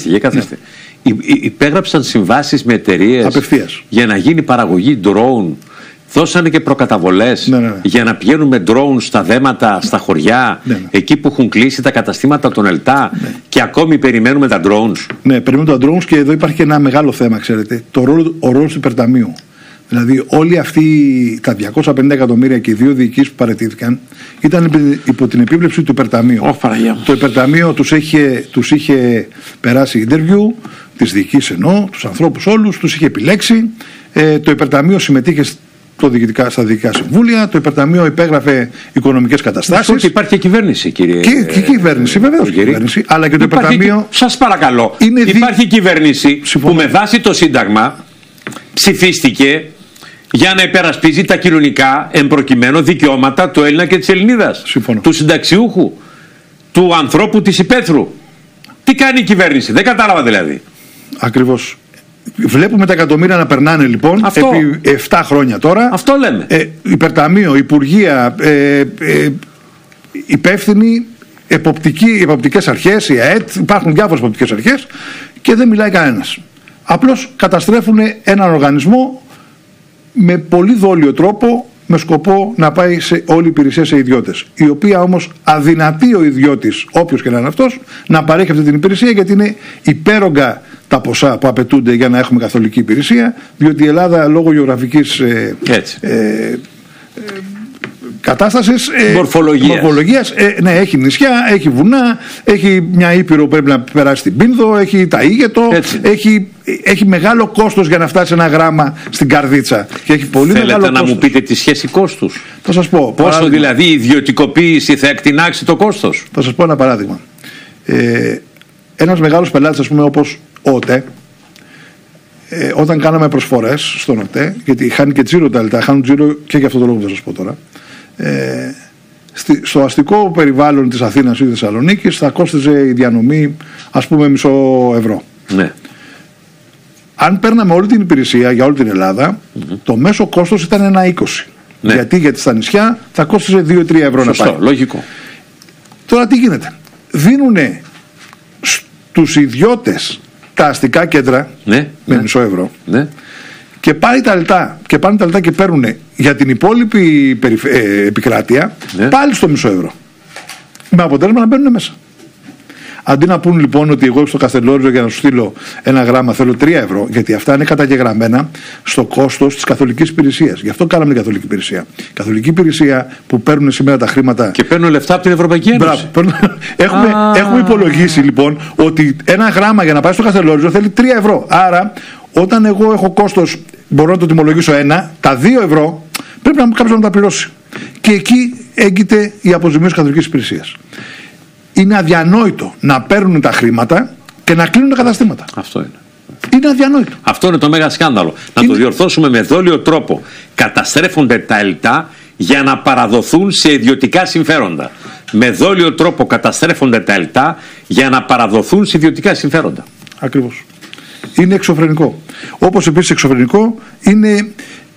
Καθίστε. Υπέγραψαν συμβάσεις με εταιρείες για να γίνει παραγωγή drone. Δώσανε και προκαταβολές για να πηγαίνουν με drone στα δέματα, στα χωριά, εκεί που έχουν κλείσει τα καταστήματα των ΕΛΤΑ και ακόμη περιμένουμε τα drones. Ναι, περιμένουμε τα drones και εδώ υπάρχει και ένα μεγάλο θέμα, ξέρετε. Ο ρόλος του υπερταμείου. Δηλαδή όλοι αυτοί τα 250 εκατομμύρια και οι δύο διοικήσεις που παραιτήθηκαν ήταν υπό την επίβλεψη του υπερταμείου. Το υπερταμείο τους είχε περάσει interview, τις διοικήσεις εννοώ, τους ανθρώπους όλους, τους είχε επιλέξει. Το υπερταμείο συμμετείχε στα διοικητικά συμβούλια, το υπερταμείο υπέγραφε οικονομικές καταστάσεις. Και υπάρχει και κυβέρνηση, κύριε. Και κυβέρνηση, βεβαίως. Κυβέρνηση, αλλά και το υπερταμείο. Σας παρακαλώ, υπάρχει κυβέρνηση που με βάση το Σύνταγμα ψηφίστηκε για να υπερασπίζει τα κοινωνικά εμπροκειμένο δικαιώματα του Έλληνα και της Ελληνίδας. Του συνταξιούχου, του ανθρώπου της υπαίθρου. Τι κάνει η κυβέρνηση, δεν κατάλαβα δηλαδή. Ακριβώς. Βλέπουμε τα εκατομμύρια να περνάνε λοιπόν επί 7 χρόνια τώρα. Αυτό λέμε. Υπερταμείο, Υπουργεία, υπεύθυνοι, εποπτικές αρχές, η ΑΕΤ, υπάρχουν διάφορες εποπτικές αρχές και δεν μιλάει κανένας. Απλώς καταστρέφουν έναν οργανισμό με πολύ δόλιο τρόπο, με σκοπό να πάει σε όλη η υπηρεσία σε ιδιώτες. Η οποία όμως αδυνατεί ο ιδιώτης, όποιος και να είναι αυτός, να παρέχει αυτή την υπηρεσία, γιατί είναι υπέρογκα τα ποσά που απαιτούνται για να έχουμε καθολική υπηρεσία, διότι η Ελλάδα λόγω γεωγραφικής κατάστασης, μορφολογίας, ναι, έχει νησιά, έχει βουνά, έχει μια ήπειρο που πρέπει να περάσει στην Πίνδο, έχει τα Ήγετο, έχει μεγάλο κόστος για να φτάσει ένα γράμμα στην Καρδίτσα. Και έχει πολύ Θέλετε μεγάλο να κόστος. μου πείτε τη σχέση κόστους? Θα σας πω. Πόσο δηλαδή η ιδιωτικοποίηση θα εκτινάξει το κόστος? Θα σας πω ένα παράδειγμα. Ένας μεγάλος πελάτης, ας πούμε, όπως ο ΟΤΕ, όταν κάναμε προσφορές στον ΟΤΕ, γιατί χάνει και τζίρο τα ΕΛΤΑ, χάνουν τζίρο και για αυτό το λόγο που θα σας πω τώρα, στο αστικό περιβάλλον της Αθήνας ή της Θεσσαλονίκης θα κόστιζε η διανομή, ας πούμε, €100. Ναι. Αν παίρναμε όλη την υπηρεσία για όλη την Ελλάδα, το μέσο κόστος ήταν €1,20. Ναι. Γιατί στα νησιά θα κόστιζε 2-3 ευρώ. Σωστό, να πάει. λογικό. Τώρα τι γίνεται? Δίνουνε στους ιδιώτες τα αστικά κέντρα με €100. Ναι. Και πάνε τα ΕΛΤΑ και παίρνουν για την υπόλοιπη επικράτεια πάλι στο €100. Με αποτέλεσμα να μπαίνουν μέσα. Αντί να πούν λοιπόν ότι εγώ στο Καστελόριζο για να σου στείλω ένα γράμμα θέλω €3, γιατί αυτά είναι καταγεγραμμένα στο κόστος της καθολικής υπηρεσίας. Γι' αυτό κάναμε την καθολική υπηρεσία. Η καθολική υπηρεσία που παίρνουν σήμερα τα χρήματα. Και παίρνουν λεφτά από την Ευρωπαϊκή Ένωση. Έχουμε υπολογίσει λοιπόν ότι ένα γράμμα για να πάει στο Καστελόριζο θέλει €3. Άρα, όταν εγώ έχω κόστος, μπορώ να το τιμολογήσω τα €2 πρέπει κάποιος να τα πληρώσει. Και εκεί έγκυται η αποζημίωση καθολικής υπηρεσίας. Είναι αδιανόητο να παίρνουν τα χρήματα και να κλείνουν τα καταστήματα. Αυτό είναι. Είναι αδιανόητο. Αυτό είναι το μέγα σκάνδαλο. Να το διορθώσουμε με δόλιο τρόπο. Καταστρέφονται τα ΕΛΤΑ για να παραδοθούν σε ιδιωτικά συμφέροντα. Με δόλιο τρόπο καταστρέφονται τα ΕΛΤΑ για να παραδοθούν σε ιδιωτικά συμφέροντα. Ακριβώς. Είναι εξωφρενικό. Όπως επίσης εξωφρενικό είναι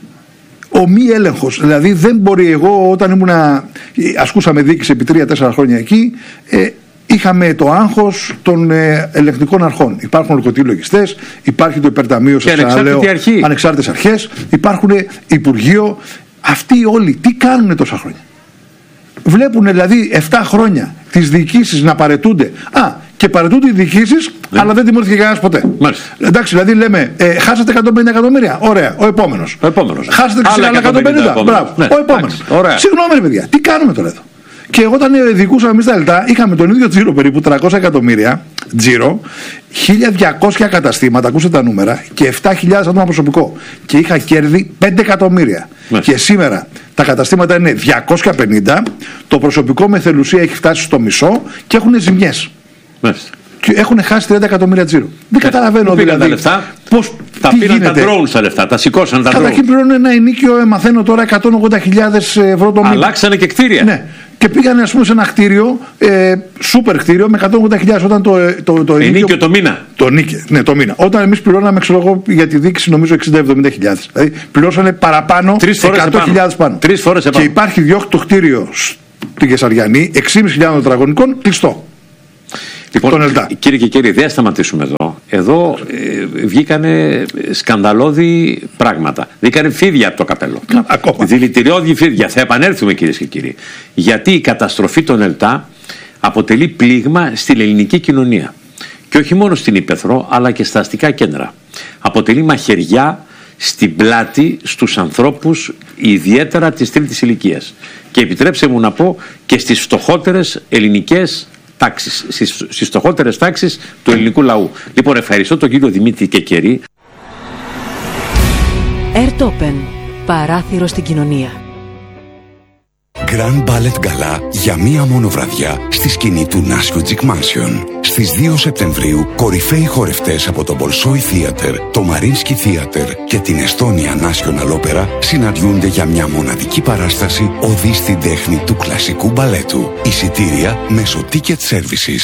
ο μη έλεγχος. Δηλαδή δεν μπορεί, εγώ όταν ασκούσαμε διοίκηση επί 3-4 χρόνια εκεί, είχαμε το άγχος των ελεγκτικών αρχών. Υπάρχουν ορκωτοί λογιστές, υπάρχει το υπερταμείο, σας ξαναλέω, ανεξάρτητες αρχές, υπάρχουν Υπουργείο. Αυτοί όλοι τι κάνουν τόσα χρόνια? Βλέπουν δηλαδή 7 χρόνια τις διοικήσεις να παραιτούνται. Και παραιτούνται οι διοικήσεις, αλλά δεν τιμωρήθηκε κανένας ποτέ. Μάλιστα. Εντάξει, δηλαδή λέμε, χάσατε 150 εκατομμύρια. Ωραία, ο επόμενος. Χάσατε 150. Μπράβο, ναι, ο επόμενος. Συγγνώμη, ρε παιδιά, τι κάνουμε τώρα εδώ? Και όταν διοικούσαμε εμείς τα ΕΛΤΑ, είχαμε τον ίδιο τζίρο περίπου 300 εκατομμύρια τζίρο, 1.200 καταστήματα, ακούσατε τα νούμερα, και 7.000 άτομα προσωπικό. Και είχα κέρδη 5 εκατομμύρια. Και σήμερα τα καταστήματα είναι 250, το προσωπικό με θελουσία έχει φτάσει στο μισό και έχουν ζημιές. Και έχουν χάσει 30 εκατομμύρια τζίρο. Δεν καταλαβαίνω δηλαδή πώς. Τα πήραν τα drones τα λεφτά, τα σηκώσαν τα drones. Καταρχήν πληρώνουν ένα ενοίκιο, μαθαίνω τώρα, 180.000 ευρώ το μήνα. Αλλάξανε και κτίρια. Ναι. Και πήγανε, ας πούμε, σε ένα κτίριο, σούπερ κτίριο, με 180.000 όταν το ενοίκιο το μήνα. Ναι, το μήνα. Όταν εμείς πληρώναμε, ξέρω εγώ, για τη δίκηση νομίζω 60-70.000. Δηλαδή πληρώσανε παραπάνω, 100.000 πάνω. 3 φορές επάνω. Και υπάρχει διώχτο κτίριο στην Κεσαριανή, 6.500 τετραγωνικών, κλειστό. Λοιπόν, κύριε και κύριοι, δεν σταματήσουμε εδώ. Εδώ βγήκανε σκανδαλώδη πράγματα. Βγήκανε φίδια από το καπέλο. Δηλητηριώδη φίδια. Θα επανέλθουμε, κυρίες και κύριοι. Γιατί η καταστροφή των ΕΛΤΑ αποτελεί πλήγμα στην ελληνική κοινωνία. Και όχι μόνο στην Ηπεθρό, αλλά και στα αστικά κέντρα. Αποτελεί μαχαιριά στην πλάτη στους ανθρώπους, ιδιαίτερα της τρίτης ηλικίας. Και επιτρέψτε μου να πω και στις φτωχότερες ελληνικές τάξεις, στις φτωχότερες τάξεις του ελληνικού λαού. Λοιπόν, ευχαριστώ τον κύριο Δημήτρη Κεκερή. Airtopen, παράθυρο στην κοινωνία. Grand Ballet Gala για μία μόνο βραδιά στη σκηνή του Νάσιο Τζικ Mansion. Στις 2 Σεπτεμβρίου, κορυφαίοι χορευτές από το Bolshoi Theater, το Mariinsky Theater και την Estonia National Opera συναντιούνται για μια μοναδική παράσταση οδή στην τέχνη του κλασικού μπαλέτου. Εισιτήρια μέσω Ticket Services.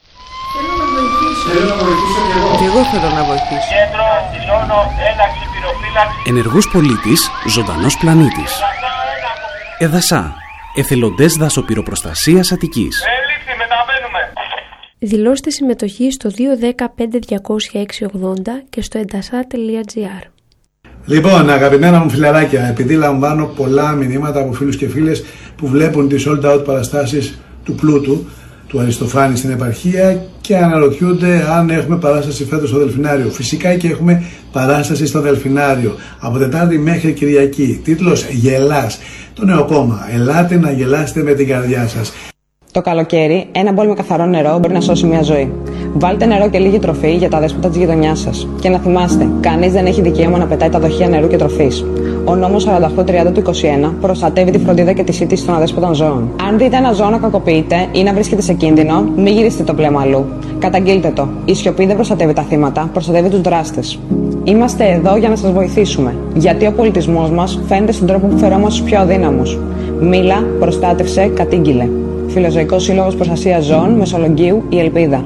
Θέλω να βοηθήσω και εγώ. Και εγώ θέλω να βοηθήσω. Κέντρο, δηλώνω, ένταξη, πυροφύλαξη. Ενεργός πολίτης, ζωντανός πλανήτης. Εδασά. Εθελοντές δασοπυροπροστασίας Αττικής. Έληξη, μεταβαίνουμε. Δηλώστε συμμετοχή στο 210-500-680 και στο εντασά.gr. Λοιπόν, αγαπημένα μου φιλαράκια, επειδή λαμβάνω πολλά μηνύματα από φίλους και φίλες που βλέπουν τις sold out παραστάσεις του Πλούτου, του Αριστοφάνη στην επαρχία και αναρωτιούνται αν έχουμε παράσταση φέτος στο Δελφινάριο. Φυσικά και έχουμε παράσταση στο Δελφινάριο από Τετάρτη μέχρι Κυριακή. Τίτλος «Γελάς». Το νέο κόμμα. Ελάτε να γελάσετε με την καρδιά σας. Το καλοκαίρι, ένα μπολ με καθαρό νερό μπορεί να σώσει μια ζωή. Βάλτε νερό και λίγη τροφή για τα δέσποτα της γειτονιάς σας. Και να θυμάστε, κανείς δεν έχει δικαίωμα να πετάει τα δοχεία νερού και τροφής. Ο νόμος 4830 του 21 προστατεύει τη φροντίδα και τη σύντηση των αδέσποτων ζώων. Αν δείτε ένα ζώο να κακοποιείται ή να βρίσκεται σε κίνδυνο, μην γυρίσετε το πλέμα αλλού. Καταγγείλτε το. Η σιωπή δεν προστατεύει τα θύματα, προστατεύει τους δράστες. Είμαστε εδώ για να σας βοηθήσουμε. Γιατί ο πολιτισμός μας φαίνεται στον τρόπο που φερόμαστε στους πιο αδύναμους. Μίλα, προστάτευσε, κατήγγειλε. Φιλοζωικός Σύλλογος Προστασίας Ζώων, Μεσολογγίου, η Ελπίδα.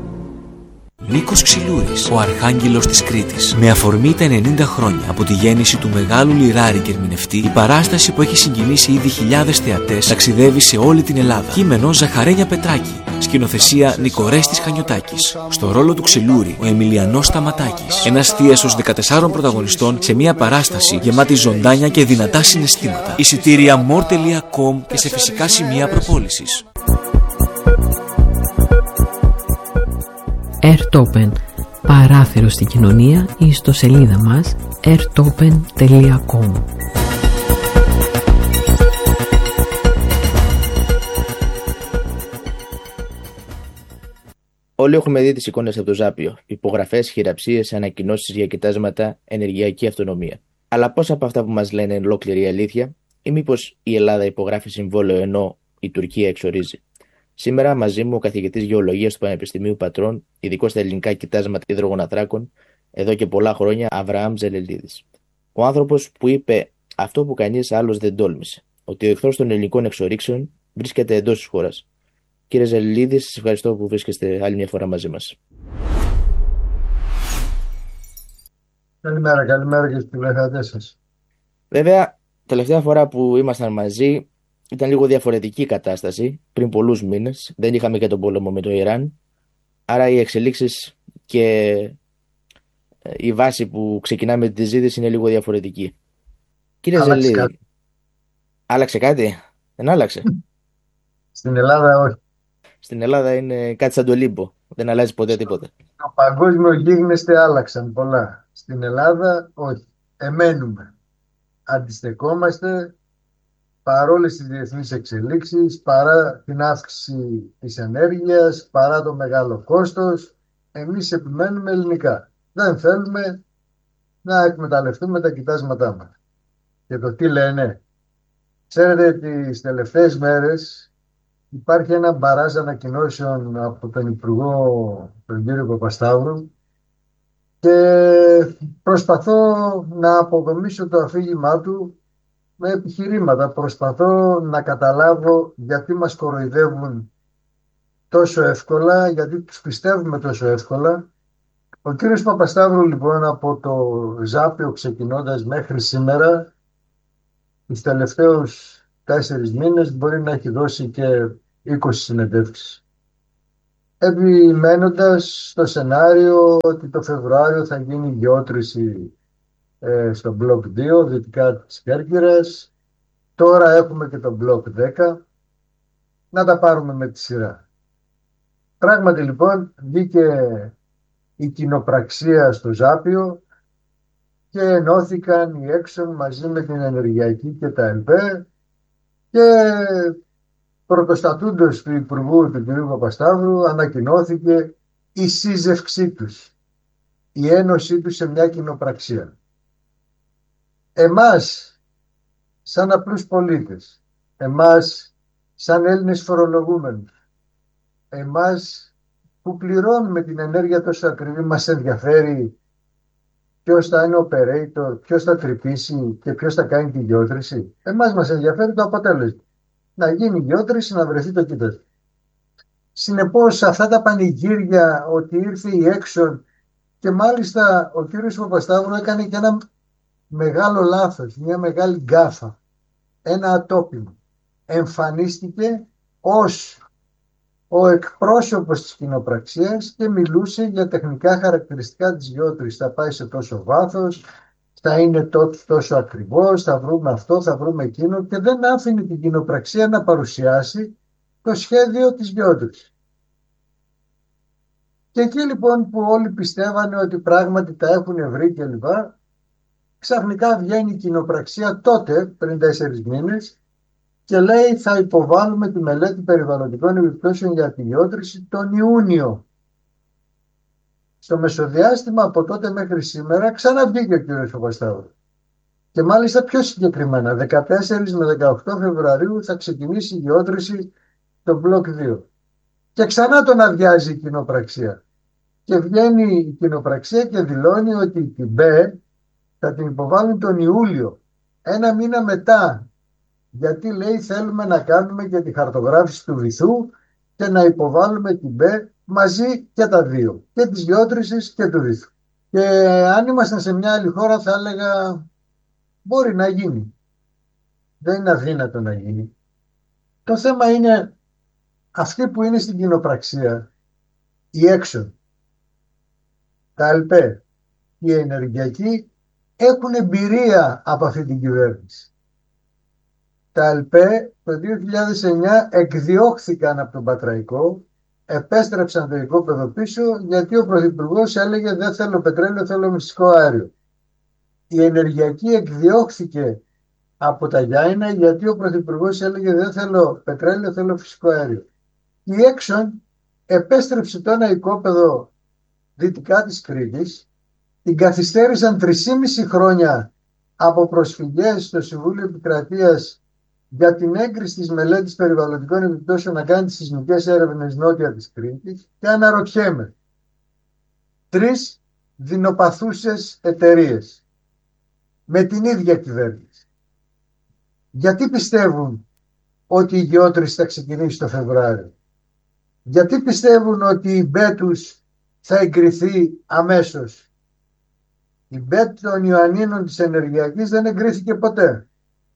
Νίκος Ξυλούρης, ο Αρχάγγελος της Κρήτης. Με αφορμή τα 90 χρόνια από τη γέννηση του μεγάλου λιράρη και ερμηνευτή, η παράσταση που έχει συγκινήσει ήδη χιλιάδες θεατές ταξιδεύει σε όλη την Ελλάδα. Κείμενο Ζαχαρένια Πετράκη. Σκηνοθεσία Νικορέστης Χανιωτάκης. Στο ρόλο του Ξυλούρη, ο Εμιλιανός Σταματάκης. Ένας θίασος 14 πρωταγωνιστών σε μια παράσταση γεμάτη ζωντάνια και δυνατά συναισθήματα. Εισιτήρια more.com και σε φυσικά σημεία προπόλησης. Airtopen, παράθυρο στην κοινωνία, ή στο σελίδα μας airtopen.com. Όλοι έχουμε δει τις εικόνες από το Ζάπιο. Υπογραφές, χειραψίες, ανακοινώσεις για κοιτάσματα, ενεργειακή αυτονομία. Αλλά πώς από αυτά που μας λένε είναι ολόκληρη η αλήθεια, ή μήπως η Ελλάδα υπογράφει συμβόλαιο ενώ η Τουρκία εξορίζει? Σήμερα μαζί μου ο καθηγητής Γεωλογίας του Πανεπιστημίου Πατρών, ειδικός στα ελληνικά κοιτάσματα υδρογοναθράκων, εδώ και πολλά χρόνια, Αβραάμ Ζελελίδης. Ο άνθρωπος που είπε αυτό που κανείς άλλος δεν τόλμησε, ότι ο εχθρός των ελληνικών εξορίξεων βρίσκεται εντός της χώρας. Κύριε Ζελελίδη, σας ευχαριστώ που βρίσκεστε άλλη μια φορά μαζί μας. Καλημέρα και στους τηλεθεατές σας. Βέβαια, τελευταία φορά που ήμασταν μαζί ήταν λίγο διαφορετική η κατάσταση, πριν πολλούς μήνες. Δεν είχαμε και τον πόλεμο με το Ιράν. Άρα οι εξελίξεις και η βάση που ξεκινάμε τη ζήτηση είναι λίγο διαφορετική. Κύριε Ζελελίδη, άλλαξε κάτι? Δεν άλλαξε? Στην Ελλάδα όχι. Στην Ελλάδα είναι κάτι σαν το λίμπο. Δεν αλλάζει ποτέ τίποτα. Το παγκόσμιο γίγνεσθε άλλαξαν πολλά. Στην Ελλάδα όχι. Εμένουμε. Αντιστεκόμαστε παρόλες τις διεθνείς εξελίξεις, παρά την αύξηση της ενέργειας, παρά το μεγάλο κόστος. Εμείς επιμένουμε ελληνικά. Δεν θέλουμε να εκμεταλλευτούμε τα κοιτάσματά μας. Και το τι λένε? Ξέρετε, τις τελευταίες μέρες υπάρχει ένα μπαράζ ανακοινώσεων από τον Υπουργό, τον κύριο Παπασταύρου, και προσπαθώ να αποδομήσω το αφήγημά του με επιχειρήματα. Προσπαθώ να καταλάβω γιατί μας κοροϊδεύουν τόσο εύκολα, γιατί τους πιστεύουμε τόσο εύκολα. Ο κύριος Παπασταύρου λοιπόν από το Ζάπιο ξεκινώντας μέχρι σήμερα, τους τελευταίους 4 μήνες μπορεί να έχει δώσει και 20 συνεντεύξεις. επιμένοντας στο σενάριο ότι το Φεβρουάριο θα γίνει γεώτρηση στο μπλοκ 2, δυτικά της Κέρκυρας. Τώρα έχουμε και το μπλοκ 10. Να τα πάρουμε με τη σειρά. Πράγματι λοιπόν βγήκε η κοινοπραξία στο Ζάπιο και ενώθηκαν οι Exxon μαζί με την Ενεργειακή και τα ΕΛΠΕ και πρωτοστατούντος του Υπουργού του κ. Παπασταύρου ανακοινώθηκε η σύζευξή τους, η ένωσή τους σε μια κοινοπραξία. Εμάς σαν απλούς πολίτες, εμάς σαν Έλληνες φορολογούμενους, εμάς που πληρώνουμε την ενέργεια τόσο ακριβή, μας ενδιαφέρει ποιος θα είναι operator, ποιος θα τρυπήσει και ποιος θα κάνει τη γεώτρηση. Εμάς μας ενδιαφέρει το αποτέλεσμα. Να γίνει γεώτρηση, να βρεθεί το κοίτασμα. Συνεπώς αυτά τα πανηγύρια ότι ήρθε η Exxon και μάλιστα ο κύριος Παπασταύρου έκανε και ένα μεγάλο λάθος, μια μεγάλη γκάφα, ένα ατόπιμα. Εμφανίστηκε ως ο εκπρόσωπος της κοινοπραξίας και μιλούσε για τεχνικά χαρακτηριστικά της γεώτρησης. Θα πάει σε τόσο βάθος, θα είναι τόσο ακριβώς, θα βρούμε αυτό, θα βρούμε εκείνο, και δεν άφηνε την κοινοπραξία να παρουσιάσει το σχέδιο της γεώτρησης. Και εκεί λοιπόν που όλοι πιστεύανε ότι πράγματι τα έχουν βρει κλπ, ξαφνικά βγαίνει η κοινοπραξία τότε, πριν 4 μήνες, και λέει θα υποβάλουμε τη μελέτη περιβαλλοντικών επιπτώσεων για τη γεώτρηση τον Ιούνιο. Στο μεσοδιάστημα από τότε μέχρι σήμερα ξαναβγήκε ο κ. Παπασταύρου. Και μάλιστα πιο συγκεκριμένα, 14 με 18 Φεβρουαρίου θα ξεκινήσει η γεώτρηση στο μπλοκ 2. Και ξανά τον αδειάζει η κοινοπραξία. Και βγαίνει η κοινοπραξία και δηλώνει ότι την ΜΠΕ θα την υποβάλουν τον Ιούλιο, 1 μήνα μετά. Γιατί λέει θέλουμε να κάνουμε και τη χαρτογράφηση του βυθού και να υποβάλουμε την ΜΠΕ μαζί και τα δύο, και της γεώτρησης και του βυθού. Και αν ήμασταν σε μια άλλη χώρα θα έλεγα μπορεί να γίνει. Δεν είναι αδύνατο να γίνει. Το θέμα είναι αυτοί που είναι στην κοινοπραξία, οι Exxon, τα ΕΛΠΕ, οι ενεργειακοί, έχουν εμπειρία από αυτή την κυβέρνηση. Τα ΕΛΠΕ το 2009 εκδιώχθηκαν από τον Πατραϊκό, επέστρεψαν το οικόπεδο πίσω γιατί ο Πρωθυπουργός έλεγε δεν θέλω πετρέλαιο, θέλω φυσικό αέριο. Η ενεργειακή εκδιώχθηκε από τα Γιάννηνα γιατί ο Πρωθυπουργός έλεγε δεν θέλω πετρέλαιο, θέλω φυσικό αέριο. Η Exxon επέστρεψε το ένα οικόπεδο δυτικά της Κρήτης, την καθυστέρησαν 3,5 χρόνια από προσφυγές στο Συμβούλιο Επικρατείας για την έγκριση της μελέτης περιβαλλοντικών επιπτώσεων να κάνει τις σεισμικές έρευνες νότια της Κρήτης, και αναρωτιέμαι, 3 δεινοπαθούσες εταιρείες με την ίδια κυβέρνηση, γιατί πιστεύουν ότι η γεώτρηση θα ξεκινήσει το Φεβρουάριο? Γιατί πιστεύουν ότι η ΜΠΕ τους θα εγκριθεί αμέσως? Η ΜΠΕ των Ιωαννίνων της Ενεργειακής δεν εγκρίθηκε ποτέ.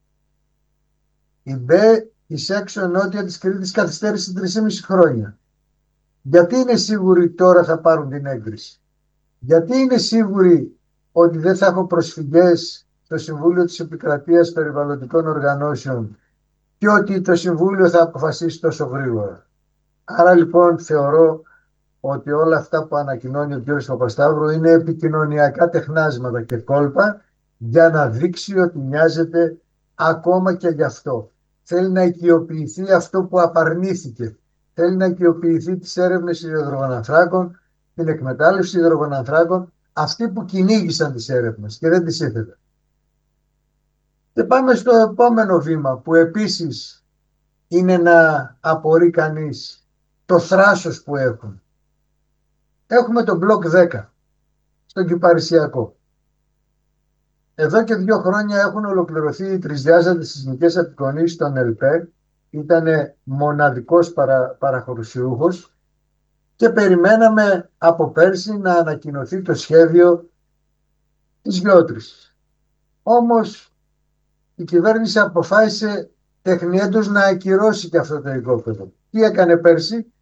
Η ΜΠΕ της Exxon νότια της Κρήτης καθυστέρησε 3,5 χρόνια. Γιατί είναι σίγουροι τώρα θα πάρουν την έγκριση? Γιατί είναι σίγουροι ότι δεν θα έχω προσφυγές στο Συμβούλιο της Επικρατείας Περιβαλλοντικών Οργανώσεων και ότι το Συμβούλιο θα αποφασίσει τόσο γρήγορα? Άρα λοιπόν θεωρώ ότι όλα αυτά που ανακοινώνει ο κ. Παπασταύρου είναι επικοινωνιακά τεχνάσματα και κόλπα για να δείξει ότι νοιάζεται ακόμα και γι' αυτό. Θέλει να οικειοποιηθεί αυτό που απαρνήθηκε. Θέλει να οικειοποιηθεί τις έρευνες υδρογονανθράκων, την εκμετάλλευση υδρογονανθράκων, αυτοί που κυνήγησαν τις έρευνες και δεν τις ήθελε. Και πάμε στο επόμενο βήμα που επίσης είναι να απορεί κανείς το θράσος που έχουν. Έχουμε το μπλοκ 10 στον Κυπαρισιακό. Εδώ και 2 χρόνια έχουν ολοκληρωθεί οι τρισδιάστατες σεισμικές απεικονίσεις των ΕΛΠΕ. Ήταν μοναδικός παραχωρησιούχος και περιμέναμε από πέρσι να ανακοινωθεί το σχέδιο της γεώτρησης. Όμως η κυβέρνηση αποφάσισε τεχνιέντος να ακυρώσει και αυτό το οικόπεδο. Τι έκανε πέρσι?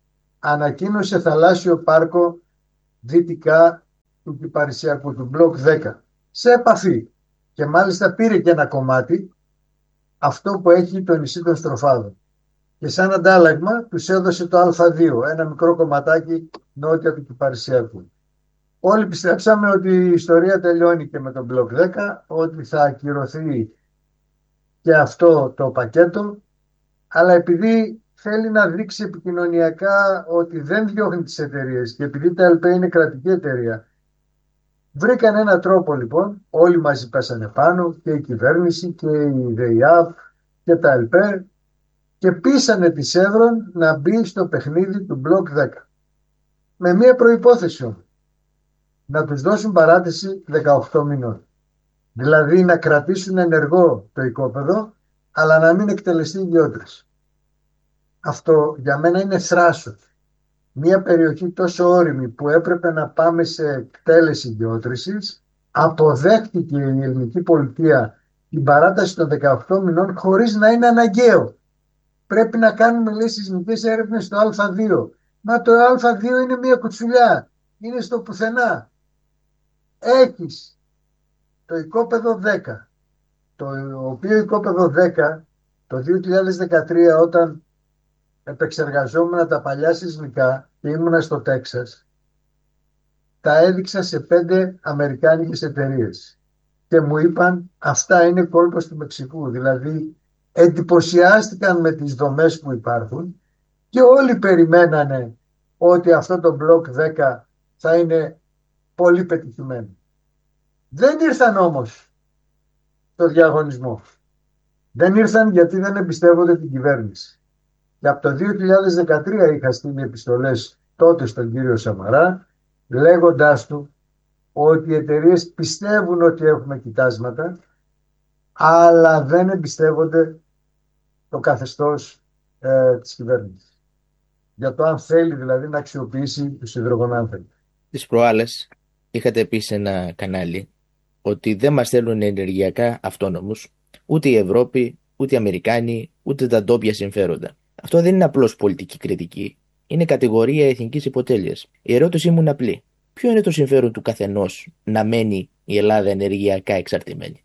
ανακοίνωσε θαλάσσιο πάρκο δυτικά του Κυπαρισιακού, του μπλοκ 10, σε επαφή. Και μάλιστα πήρε και ένα κομμάτι, αυτό που έχει το νησί των Στροφάδων. Και σαν αντάλλαγμα τους έδωσε το Α2, ένα μικρό κομματάκι νότια του Κυπαρισιακού. Όλοι πιστέψαμε ότι η ιστορία τελειώνει και με τον μπλοκ 10, ότι θα ακυρωθεί και αυτό το πακέτο, αλλά επειδή θέλει να δείξει επικοινωνιακά ότι δεν διώχνει τις εταιρείες και επειδή τα ΕΛΠ είναι κρατική εταιρεία, βρήκαν έναν τρόπο λοιπόν, όλοι μαζί πέσανε πάνω, και η κυβέρνηση και η ΔΕΙΑΠ και τα ΕΛΠ, και πείσανε τη Σεύρον να μπει στο παιχνίδι του μπλοκ 10. Με μία προϋπόθεση όμως, να τους δώσουν παράτηση 18 μηνών. Δηλαδή να κρατήσουν ενεργό το οικόπεδο, αλλά να μην εκτελεστεί η γεώτρηση. Αυτό για μένα είναι θράσος. Μία περιοχή τόσο όριμη που έπρεπε να πάμε σε εκτέλεση γεώτρησης, αποδέχτηκε η ελληνική πολιτεία την παράταση των 18 μηνών χωρίς να είναι αναγκαίο. Πρέπει να κάνουμε, λέει, σεισμικές έρευνες στο Α2. Μα το Α2 είναι μία κουτσουλιά. Είναι στο πουθενά. Έχεις το οικόπεδο 10. Το οποίο οικόπεδο 10 το 2013, όταν επεξεργαζόμουν τα παλιά σεισμικά και ήμουνα στο Τέξας, τα έδειξα σε 5 αμερικάνικες εταιρείες και μου είπαν αυτά είναι κόλπος του Μεξικού. Δηλαδή εντυπωσιάστηκαν με τις δομές που υπάρχουν και όλοι περιμένανε ότι αυτό το μπλοκ 10 θα είναι πολύ πετυχημένο. Δεν ήρθαν όμως στο διαγωνισμό. Δεν ήρθαν γιατί δεν εμπιστεύονται την κυβέρνηση. Και από το 2013 είχα στείλει επιστολές τότε στον κύριο Σαμαρά, λέγοντάς του ότι οι εταιρείες πιστεύουν ότι έχουμε κοιτάσματα, αλλά δεν εμπιστεύονται το καθεστώς της κυβέρνησης. Για το αν θέλει δηλαδή να αξιοποιήσει τους υδρογονάνθρακες. Τις προάλλες είχατε πει σε ένα κανάλι ότι δεν μας θέλουν ενεργειακά αυτόνομους ούτε η Ευρώπη, ούτε οι Αμερικάνοι, ούτε τα ντόπια συμφέροντα. Αυτό δεν είναι απλώς πολιτική κριτική. Είναι κατηγορία εθνικής υποτέλειας. Η ερώτησή μου είναι απλή. Ποιο είναι το συμφέρον του καθενός να μένει η Ελλάδα ενεργειακά εξαρτημένη?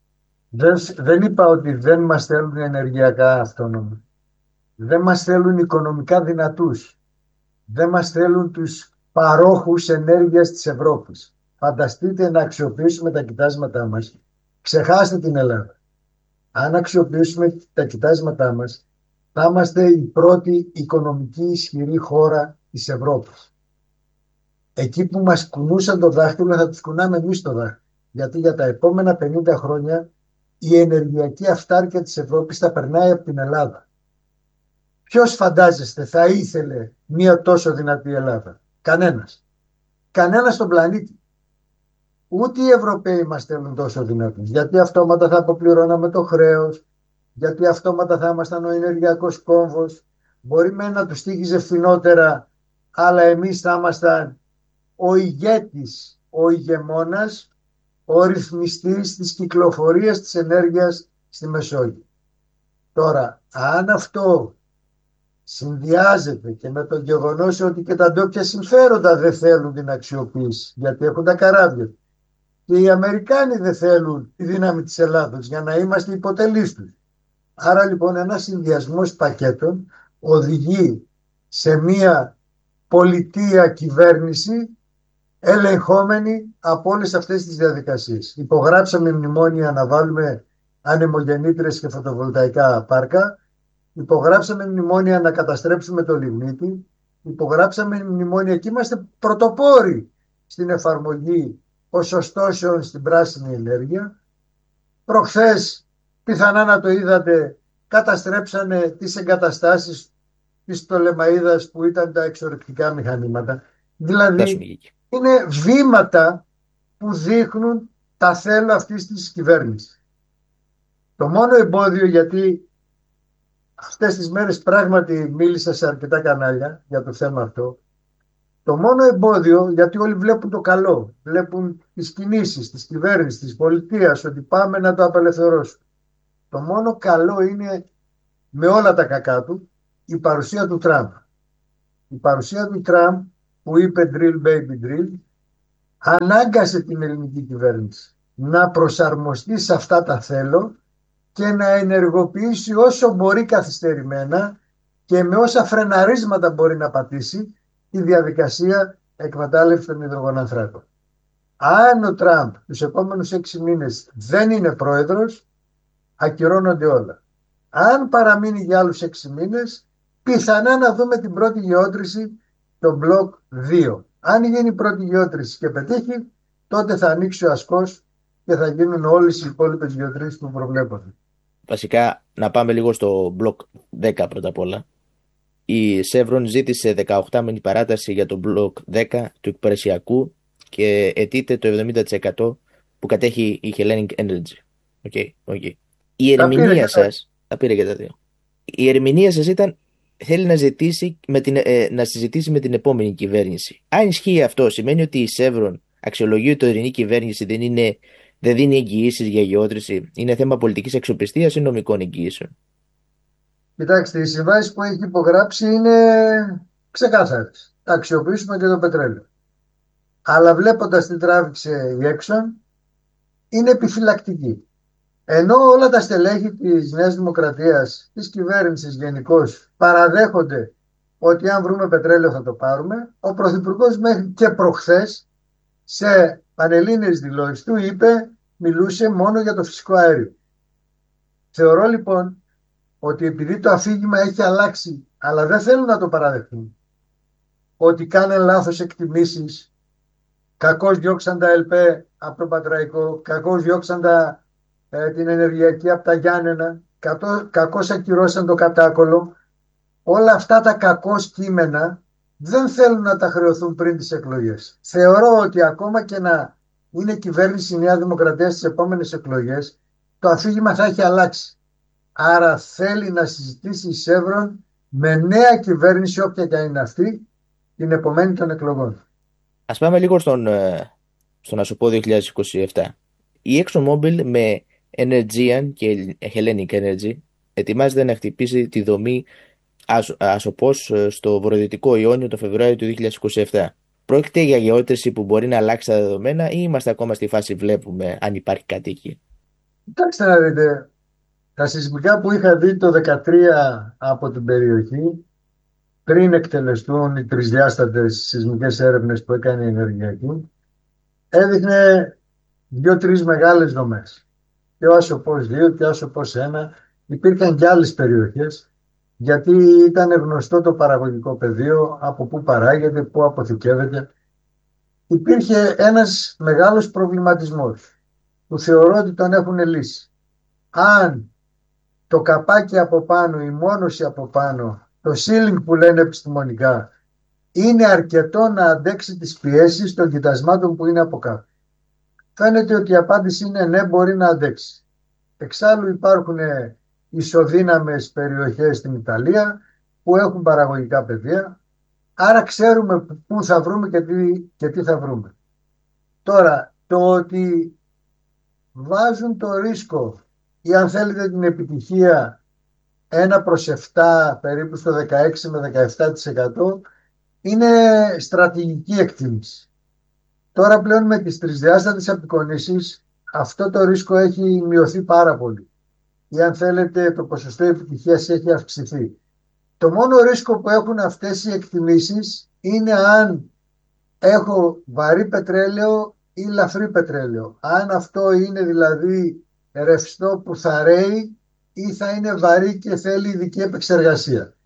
Δεν είπα ότι δεν μας θέλουν ενεργειακά αυτόνομοι. Δεν μας θέλουν οικονομικά δυνατούς. Δεν μας θέλουν τους παρόχους ενέργειας της Ευρώπης. Φανταστείτε να αξιοποιήσουμε τα κοιτάσματά μας. Ξεχάστε την Ελλάδα. Αν αξιοποιήσουμε τα κοιτάσματά μας, θα είμαστε η πρώτη οικονομική ισχυρή χώρα της Ευρώπης. Εκεί που μας κουνούσαν το δάχτυλο θα τους κουνάμε εμείς το δάχτυλο. Γιατί για τα επόμενα 50 χρόνια η ενεργειακή αυτάρκεια της Ευρώπης θα περνάει από την Ελλάδα. Ποιος φαντάζεστε θα ήθελε μια τόσο δυνατή Ελλάδα? Κανένας. Κανένας στον πλανήτη. Ούτε οι Ευρωπαίοι μας θέλουν τόσο δυνατούς. Γιατί αυτόματα θα αποπληρώναμε το χρέος, γιατί αυτόματα θα ήμασταν ο ενεργειακός κόμβος. Μπορεί να τους τύχιζε φθηνότερα, αλλά εμείς θα ήμασταν ο ηγέτης, ο ηγεμόνας, ο ρυθμιστής της κυκλοφορίας της ενέργειας στη Μεσόγειο. Τώρα, αν αυτό συνδυάζεται και με το γεγονός ότι και τα ντόπια συμφέροντα δεν θέλουν την αξιοποίηση, γιατί έχουν τα καράβια, και οι Αμερικάνοι δεν θέλουν τη δύναμη της Ελλάδος για να είμαστε υποτελείς τους. Άρα λοιπόν ένας συνδυασμός πακέτων οδηγεί σε μια πολιτεία κυβέρνηση ελεγχόμενη από όλες αυτές τις διαδικασίες. Υπογράψαμε μνημόνια να βάλουμε ανεμογεννήτρες και φωτοβολταϊκά πάρκα. Υπογράψαμε μνημόνια να καταστρέψουμε το λιγνίτη. Υπογράψαμε μνημόνια και είμαστε πρωτοπόροι στην εφαρμογή ποσοστώσεων στην πράσινη ενέργεια. Προχθές, πιθανά να το είδατε, καταστρέψανε τις εγκαταστάσεις της Πτολεμαΐδας που ήταν τα εξορρυκτικά μηχανήματα. Δηλαδή είναι βήματα που δείχνουν τα θέλω αυτής της κυβέρνησης. Το μόνο εμπόδιο, γιατί αυτές τις μέρες πράγματι μίλησα σε αρκετά κανάλια για το θέμα αυτό, το μόνο εμπόδιο, γιατί όλοι βλέπουν το καλό, βλέπουν τις κινήσεις της κυβέρνησης, της πολιτείας, ότι πάμε να το απελευθερώσουμε. Το μόνο καλό είναι, με όλα τα κακά του, η παρουσία του Τραμπ. η παρουσία του Τραμπ που είπε drill baby drill ανάγκασε την ελληνική κυβέρνηση να προσαρμοστεί σε αυτά τα θέλω και να ενεργοποιήσει όσο μπορεί καθυστερημένα και με όσα φρεναρίσματα μπορεί να πατήσει τη διαδικασία εκμετάλλευσης των υδρογονανθράκων. Αν ο Τραμπ τους επόμενους 6 μήνες δεν είναι πρόεδρος, ακυρώνονται όλα. Αν παραμείνει για άλλους 6 μήνες, πιθανά να δούμε την πρώτη γεώτρηση το μπλοκ 2. Αν γίνει η πρώτη γεώτρηση και πετύχει, τότε θα ανοίξει ο ασκός και θα γίνουν όλες οι υπόλοιπες γεωτρήσεις που προβλέπονται. Βασικά, να πάμε λίγο στο μπλοκ 10 πρώτα απ' όλα. Η Chevron ζήτησε 18μηνη παράταση για το μπλοκ 10 του υπηρεσιακού και αιτείται το 70% που κατέχει η Hellenic Energy. Okay. Η ερμηνεία σας, τα πήρε και τα δύο. Η ερμηνεία σας ήταν, θέλει να συζητήσει με την επόμενη κυβέρνηση. Αν ισχύει αυτό, σημαίνει ότι η Chevron αξιολογεί ότι η τωρινή κυβέρνηση δεν δίνει εγγυήσεις για γεώτρηση. Είναι θέμα πολιτικής αξιοπιστίας ή νομικών εγγυήσεων? Κοιτάξτε, οι συμβάσεις που έχει υπογράψει είναι ξεκάθαρες. Θα αξιοποιήσουμε και το πετρέλαιο. Αλλά βλέποντας τι τράβηξε η Exxon, είναι επιφυλακτική. Ενώ όλα τα στελέχη της Νέας Δημοκρατίας, της κυβέρνησης γενικώς, παραδέχονται ότι αν βρούμε πετρέλαιο θα το πάρουμε, ο Πρωθυπουργός μέχρι και προχθές σε πανελλήνιες δηλώσεις του μιλούσε μόνο για το φυσικό αέριο. Θεωρώ λοιπόν ότι επειδή το αφήγημα έχει αλλάξει, αλλά δεν θέλουν να το παραδεχτούν, ότι κάναν λάθος εκτιμήσεις, κακώς διώξαν τα ΕΛΠΕ από το Πατραϊκό, κακώς διώξαν την ενεργειακή από τα Γιάννενα, κακώς ακυρώσαν το Κατάκολο, όλα αυτά τα κακώς κείμενα δεν θέλουν να τα χρεωθούν πριν τις εκλογές. Θεωρώ ότι ακόμα και να είναι κυβέρνηση η Νέα Δημοκρατία στις επόμενες εκλογές, το αφήγημα θα έχει αλλάξει. Άρα θέλει να συζητήσει η Chevron με νέα κυβέρνηση, όποια και είναι αυτή, την επομένη των εκλογών. Ας πάμε λίγο στον Ασωπό 2027. Η ExxonMobil με Energean και Hellenic Energy ετοιμάζεται να χτυπήσει τη δομή Ασωπός στο βορειοδυτικό Ιόνιο το Φεβρουάριο του 2027. Πρόκειται για γεώτρηση που μπορεί να αλλάξει τα δεδομένα ή είμαστε ακόμα στη φάση βλέπουμε αν υπάρχει κάτι εκεί? Κοιτάξτε να δείτε, τα σεισμικά που είχα δει το 2013 από την περιοχή, πριν εκτελεστούν οι τρισδιάστατες σεισμικές έρευνες που έκανε η ενεργειακή, έδειχνε 2-3 μεγάλες δομές. Και ο Ασωπός 2 και ο Ασωπός 1. Υπήρχαν και άλλες περιοχές, γιατί ήταν γνωστό το παραγωγικό πεδίο, από πού παράγεται, πού αποθηκεύεται. Υπήρχε ένας μεγάλος προβληματισμός, που θεωρώ ότι τον έχουν λύσει. Αν το καπάκι από πάνω, η μόνωση από πάνω, το ceiling που λένε επιστημονικά, είναι αρκετό να αντέξει τις πιέσεις των κοιτασμάτων που είναι από κάτω. Φαίνεται ότι η απάντηση είναι ναι, μπορεί να αντέξει. Εξάλλου υπάρχουν ισοδύναμες περιοχές στην Ιταλία που έχουν παραγωγικά πεδία, άρα ξέρουμε πού θα βρούμε και τι θα βρούμε. Τώρα, το ότι βάζουν το ρίσκο ή αν θέλετε την επιτυχία 1/7 περίπου στο 16 με 17% είναι στρατηγική εκτίμηση. Τώρα πλέον με τις τρισδιάστατες απεικονίσεις αυτό το ρίσκο έχει μειωθεί πάρα πολύ. Ή αν θέλετε το ποσοστό επιτυχίας έχει αυξηθεί. Το μόνο ρίσκο που έχουν αυτές οι εκτιμήσεις είναι αν έχω βαρύ πετρέλαιο ή λαφρύ πετρέλαιο. Αν αυτό είναι δηλαδή ρευστό που θα ρέει ή θα είναι βαρύ και θέλει ειδική επεξεργασία.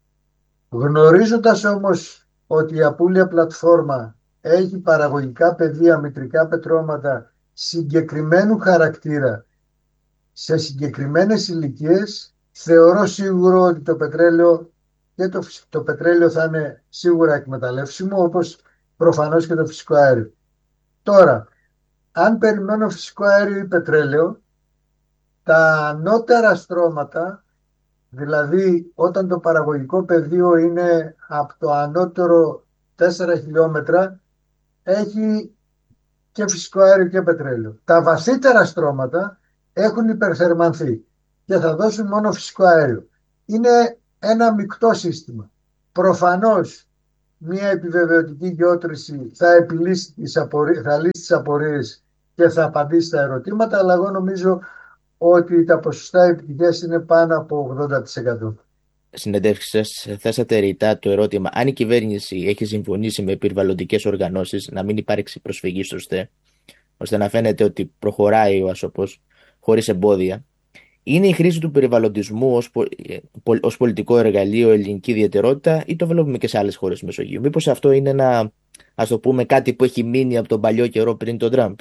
Γνωρίζοντας όμως ότι η Απούλια πλατφόρμα έχει παραγωγικά πεδία, μητρικά πετρώματα συγκεκριμένου χαρακτήρα σε συγκεκριμένες ηλικίες, θεωρώ σίγουρο ότι το πετρέλαιο και το πετρέλαιο θα είναι σίγουρα εκμεταλλεύσιμο, όπως προφανώς και το φυσικό αέριο. Τώρα, αν περιμένω φυσικό αέριο ή πετρέλαιο, τα ανώτερα στρώματα, δηλαδή όταν το παραγωγικό πεδίο είναι από το ανώτερο 4 χιλιόμετρα, έχει και φυσικό αέριο και πετρέλαιο. Τα βαθύτερα στρώματα έχουν υπερθερμανθεί και θα δώσουν μόνο φυσικό αέριο. Είναι ένα μεικτό σύστημα. Προφανώς μια επιβεβαιωτική γεώτρηση θα λύσει τις απορίες και θα απαντήσει στα ερωτήματα, αλλά εγώ νομίζω ότι τα ποσοστά επιτυχίας είναι πάνω από 80%. Συνεντεύξεις σας θέσατε ρητά το ερώτημα αν η κυβέρνηση έχει συμφωνήσει με περιβαλλοντικές οργανώσεις να μην υπάρξει προσφυγή στο ΣΤΕ, ώστε να φαίνεται ότι προχωράει ο ΑΣΟΠΟΣ χωρίς εμπόδια. Είναι η χρήση του περιβαλλοντισμού ως πολιτικό εργαλείο ελληνική ιδιαιτερότητα ή το βλέπουμε και σε άλλες χώρες Μεσογείου? Μήπως αυτό είναι ένα, ας το πούμε, κάτι που έχει μείνει από τον παλιό καιρό πριν τον Τραμπ?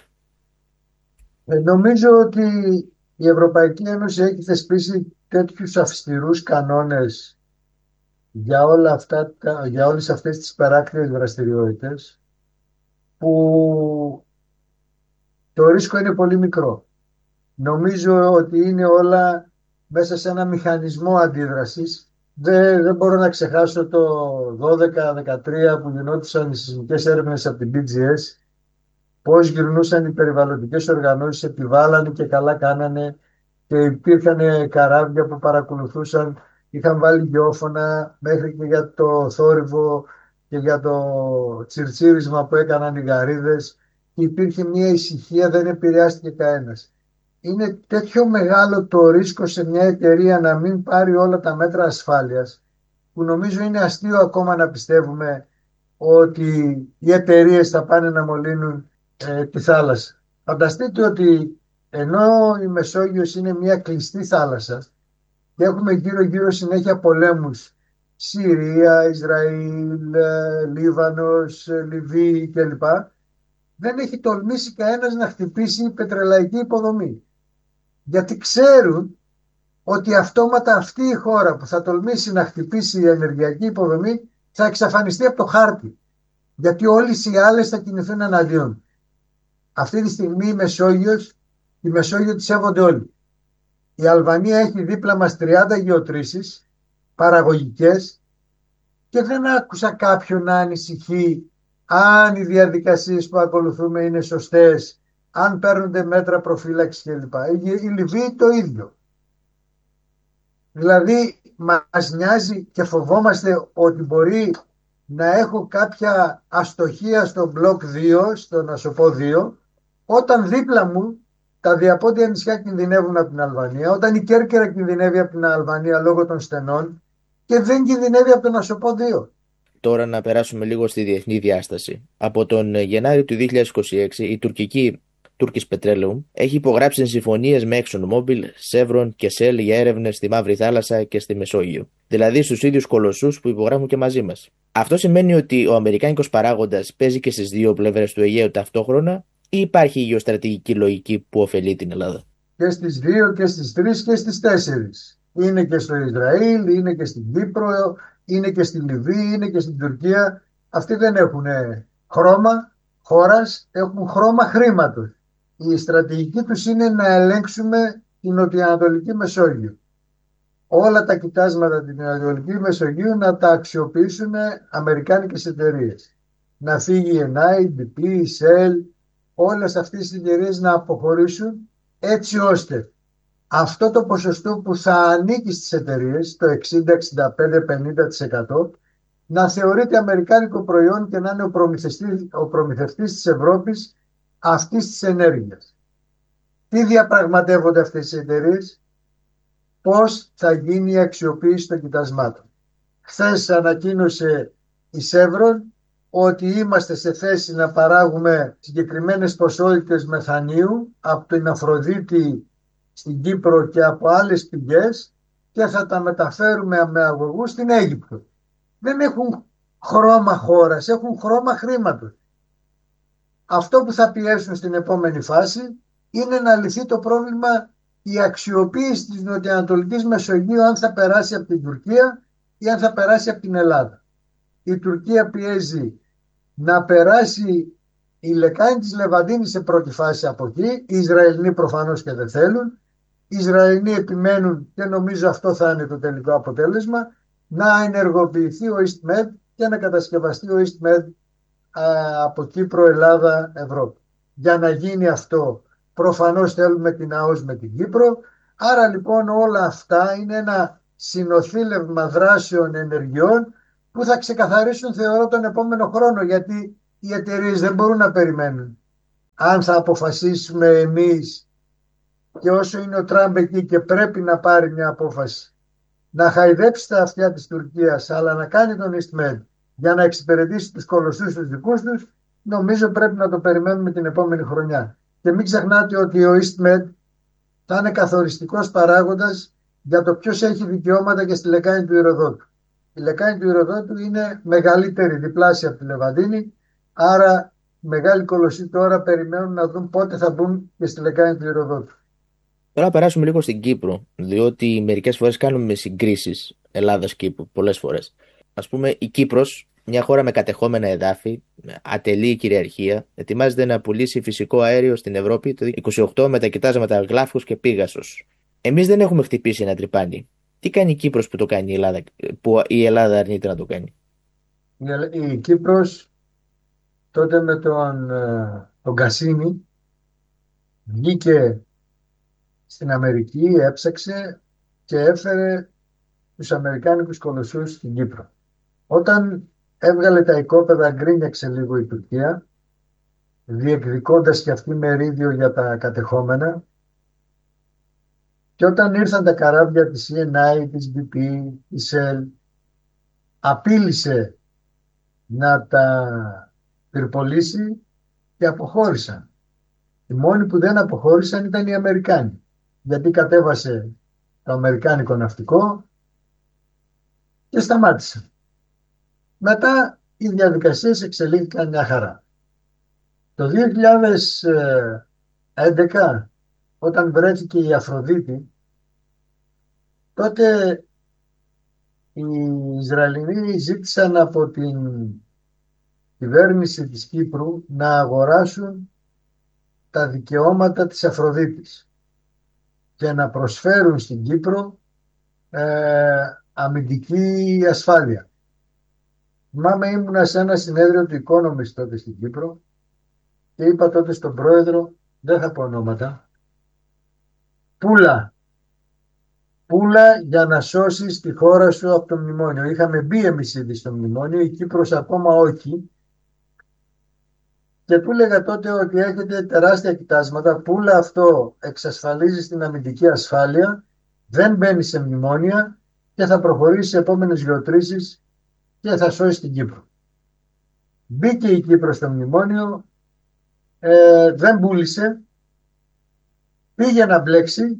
Νομίζω ότι η Ευρωπαϊκή Ένωση έχει θεσπίσει τέτοιους αυστηρούς κανόνες για όλες αυτές τις παράκτιες δραστηριότητες που το ρίσκο είναι πολύ μικρό. Νομίζω ότι είναι όλα μέσα σε ένα μηχανισμό αντίδρασης. Δεν μπορώ να ξεχάσω το 12-13 που γινόντουσαν οι σεισμικές έρευνες από την BGS, πώς γυρνούσαν οι περιβαλλοντικές οργανώσεις, επιβάλλανε και καλά κάνανε και υπήρχαν καράβια που παρακολουθούσαν, είχαν βάλει γεώφωνα μέχρι και για το θόρυβο και για το τσιρτσίρισμα που έκαναν οι γαρίδες. Υπήρχε μια ησυχία, δεν επηρεάστηκε κανένας. Είναι τέτοιο μεγάλο το ρίσκο σε μια εταιρεία να μην πάρει όλα τα μέτρα ασφάλειας, που νομίζω είναι αστείο ακόμα να πιστεύουμε ότι οι εταιρείες θα πάνε να μολύνουν τη θάλασσα. Φανταστείτε ότι ενώ η Μεσόγειος είναι μια κλειστή θάλασσα και έχουμε γύρω-γύρω συνέχεια πολέμους, Συρία, Ισραήλ, Λίβανος, Λιβύη κλπ. Δεν έχει τολμήσει κανένας να χτυπήσει πετρελαϊκή υποδομή. Γιατί ξέρουν ότι αυτόματα αυτή η χώρα που θα τολμήσει να χτυπήσει η ενεργειακή υποδομή θα εξαφανιστεί από το χάρτη. Γιατί όλες οι άλλες θα κινηθούν εναντίον. Αυτή τη στιγμή η Μεσόγειο τη σέβονται όλοι. Η Αλβανία έχει δίπλα μας 30 γεωτρήσεις παραγωγικές και δεν άκουσα κάποιον να ανησυχεί αν οι διαδικασίες που ακολουθούμε είναι σωστές, αν παίρνονται μέτρα προφύλαξης κλπ. Η Λιβύη το ίδιο. Δηλαδή μας νοιάζει και φοβόμαστε ότι μπορεί να έχω κάποια αστοχία στο μπλοκ 2, στον Ασοπό 2, όταν δίπλα μου τα διαπόντια νησιά κινδυνεύουν από την Αλβανία, όταν η Κέρκυρα κινδυνεύει από την Αλβανία λόγω των στενών και δεν κινδυνεύει από τον Ασοπό 2. Τώρα να περάσουμε λίγο στη διεθνή διάσταση. Από τον Γενάρη του 2026 η τουρκική Turkish Petroleum έχει υπογράψει συμφωνίες με ExxonMobil, Chevron και Shell για έρευνες στη Μαύρη Θάλασσα και στη Μεσόγειο. Δηλαδή στους ίδιους κολοσσούς που υπογράφουν και μαζί μας. Αυτό σημαίνει ότι ο αμερικάνικος παράγοντας παίζει και στις δύο πλευρές του Αιγαίου ταυτόχρονα ή υπάρχει γεωστρατηγική λογική που ωφελεί την Ελλάδα? Και στις 2 και στις 3 και στις 4. Είναι και στο Ισραήλ, είναι και στην Κύπρο, είναι και στη Λιβύη, είναι και στην Τουρκία. Αυτοί δεν έχουν χρώμα χώρας, έχουν χρώμα χρήματος. Η στρατηγική τους είναι να ελέγξουμε την Νοτιοανατολική Μεσόγειο. Όλα τα κοιτάσματα την Νοτιοανατολική Μεσογείου να τα αξιοποιήσουν αμερικάνικες εταιρείες. Να φύγει η Enai, η BP, η Shell, όλες αυτές τις εταιρείες να αποχωρήσουν, έτσι ώστε αυτό το ποσοστό που θα ανήκει στις εταιρείες, το 60, 65, 50%, να θεωρείται αμερικάνικο προϊόν και να είναι ο προμηθευτής της Ευρώπης αυτής της ενέργειας. Τι διαπραγματεύονται αυτές οι εταιρείες? Πώς θα γίνει η αξιοποίηση των κοιτασμάτων. Χθες ανακοίνωσε η Chevron ότι είμαστε σε θέση να παράγουμε συγκεκριμένες ποσότητες μεθανίου από την Αφροδίτη στην Κύπρο και από άλλες πηγές και θα τα μεταφέρουμε με αγωγούς στην Αίγυπτο. Δεν έχουν χρώμα χώρας, έχουν χρώμα χρήματος. Αυτό που θα πιέσουν στην επόμενη φάση είναι να λυθεί το πρόβλημα η αξιοποίηση της Νοτιοανατολικής Μεσογείου, αν θα περάσει από την Τουρκία ή αν θα περάσει από την Ελλάδα. Η Τουρκία πιέζει να περάσει η λεκάνη της Λεβαντίνης σε πρώτη φάση από εκεί. Οι Ισραηλοί προφανώς και δεν θέλουν. Οι Ισραηλοί επιμένουν και νομίζω αυτό θα είναι το τελικό αποτέλεσμα, να ενεργοποιηθεί ο EastMed και να κατασκευαστεί ο EastMed από Κύπρο, Ελλάδα, Ευρώπη. Για να γίνει αυτό προφανώς θέλουμε την ΑΟΣ με την Κύπρο. Άρα λοιπόν όλα αυτά είναι ένα συνοθήλευμα δράσεων ενεργειών που θα ξεκαθαρίσουν, θεωρώ, τον επόμενο χρόνο, γιατί οι εταιρείες δεν μπορούν να περιμένουν. Αν θα αποφασίσουμε εμείς, και όσο είναι ο Τραμπ εκεί και πρέπει να πάρει μια απόφαση, να χαϊδέψει τα αυτιά της Τουρκίας, αλλά να κάνει τον EastMed για να εξυπηρετήσει τους κολοσσούς τους δικούς τους, νομίζω πρέπει να το περιμένουμε την επόμενη χρονιά. Και μην ξεχνάτε ότι ο EastMed θα είναι καθοριστικός παράγοντας για το ποιος έχει δικαιώματα και στη λεκάνη του Ηροδότου. Η λεκάνη του Ηροδότου είναι μεγαλύτερη, διπλάσια από τη Λεβαντίνη, άρα μεγάλοι κολοσσοί τώρα περιμένουν να δουν πότε θα μπουν και στη λεκάνη του Ηροδότου. Τώρα περάσουμε λίγο στην Κύπρο, διότι μερικές φορές κάνουμε συγκρίσεις Ελλάδας-Κύπρου, πολλές φορές. Ας πούμε, η Κύπρος, μια χώρα με κατεχόμενα εδάφη, ατελή κυριαρχία, ετοιμάζεται να πουλήσει φυσικό αέριο στην Ευρώπη το 2028 με τα κοιτάσματα Γλάφκος και Πίγασος. Εμείς δεν έχουμε χτυπήσει ένα τρυπάνι. Τι κάνει η Κύπρος που το κάνει η Ελλάδα, που η Ελλάδα αρνείται να το κάνει? Η Κύπρος τότε με τον Κασίνη βγήκε στην Αμερική, έψαξε και έφερε τους αμερικάνικους κολοσσούς στην Κύπρο. Όταν έβγαλε τα οικόπεδα, γκρίνιαξε λίγο η Τουρκία, διεκδικώντας και αυτή μερίδιο για τα κατεχόμενα, και όταν ήρθαν τα καράβια της CNI, της BP, της Shell, απείλησε να τα πυρπολίσει και αποχώρησαν. Οι μόνοι που δεν αποχώρησαν ήταν οι Αμερικάνοι, γιατί κατέβασε το αμερικάνικο ναυτικό και σταμάτησαν. Μετά οι διαδικασίες εξελίχθηκαν μια χαρά. Το 2011, όταν βρέθηκε η Αφροδίτη, τότε οι Ισραηλινοί ζήτησαν από την κυβέρνηση της Κύπρου να αγοράσουν τα δικαιώματα της Αφροδίτης και να προσφέρουν στην Κύπρο αμυντική ασφάλεια. Θυμάμαι, ήμουνα σε ένα συνέδριο του Economist τότε στην Κύπρο και είπα τότε στον πρόεδρο, δεν θα πω ονόματα, πούλα για να σώσεις τη χώρα σου από το μνημόνιο. Είχαμε μπει εμείς ήδη στο μνημόνιο, η Κύπρος ακόμα όχι, και του έλεγα τότε ότι έχετε τεράστια κοιτάσματα, πούλα αυτό, εξασφαλίζει την αμυντική ασφάλεια, δεν μπαίνει σε μνημόνια και θα προχωρήσει σε επόμενες γεωτρήσεις και θα σώσει την Κύπρο. Μπήκε η Κύπρος στο μνημόνιο, δεν πούλησε, πήγε να μπλέξει,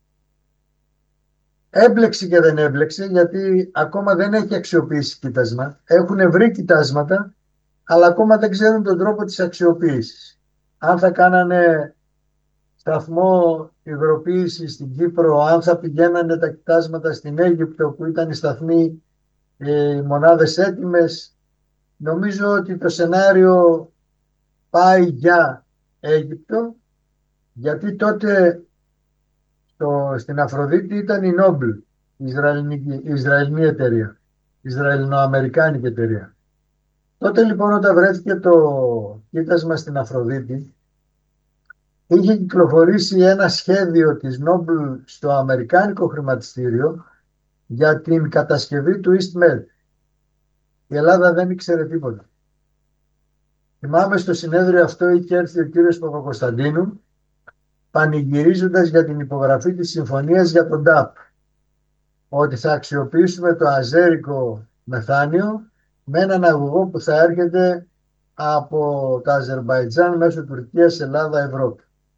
έμπλεξε και δεν έμπλεξε, γιατί ακόμα δεν έχει αξιοποιήσει κοίτασμα. Έχουν βρει κοιτάσματα, αλλά ακόμα δεν ξέρουν τον τρόπο της αξιοποίησης. Αν θα κάνανε σταθμό υγροποίηση στην Κύπρο, αν θα πηγαίνανε τα κοιτάσματα στην Αίγυπτο που ήταν οι σταθμοί, οι μονάδες έτοιμες, νομίζω ότι το σενάριο πάει για Αίγυπτο, γιατί τότε στην Αφροδίτη ήταν η Noble, η Ισραηλινή εταιρεία, η Ισραηλινο-Αμερικάνικη εταιρεία. Τότε λοιπόν, όταν βρέθηκε το κοίτασμα στην Αφροδίτη, είχε κυκλοφορήσει ένα σχέδιο της Noble στο αμερικάνικο χρηματιστήριο για την κατασκευή του EastMed. Η Ελλάδα δεν ήξερε τίποτα. Θυμάμαι, στο συνέδριο αυτό είχε έρθει ο κύριος Παπακοσταντίνου, πανηγυρίζοντας για την υπογραφή της συμφωνίας για τον ΤΑΠ, ότι θα αξιοποιήσουμε το αζέρικο μεθάνιο με έναν αγωγό που θα έρχεται από το Αζερμπαϊτζάν μέσω Τουρκίας, Ελλάδα, Ευρώπη.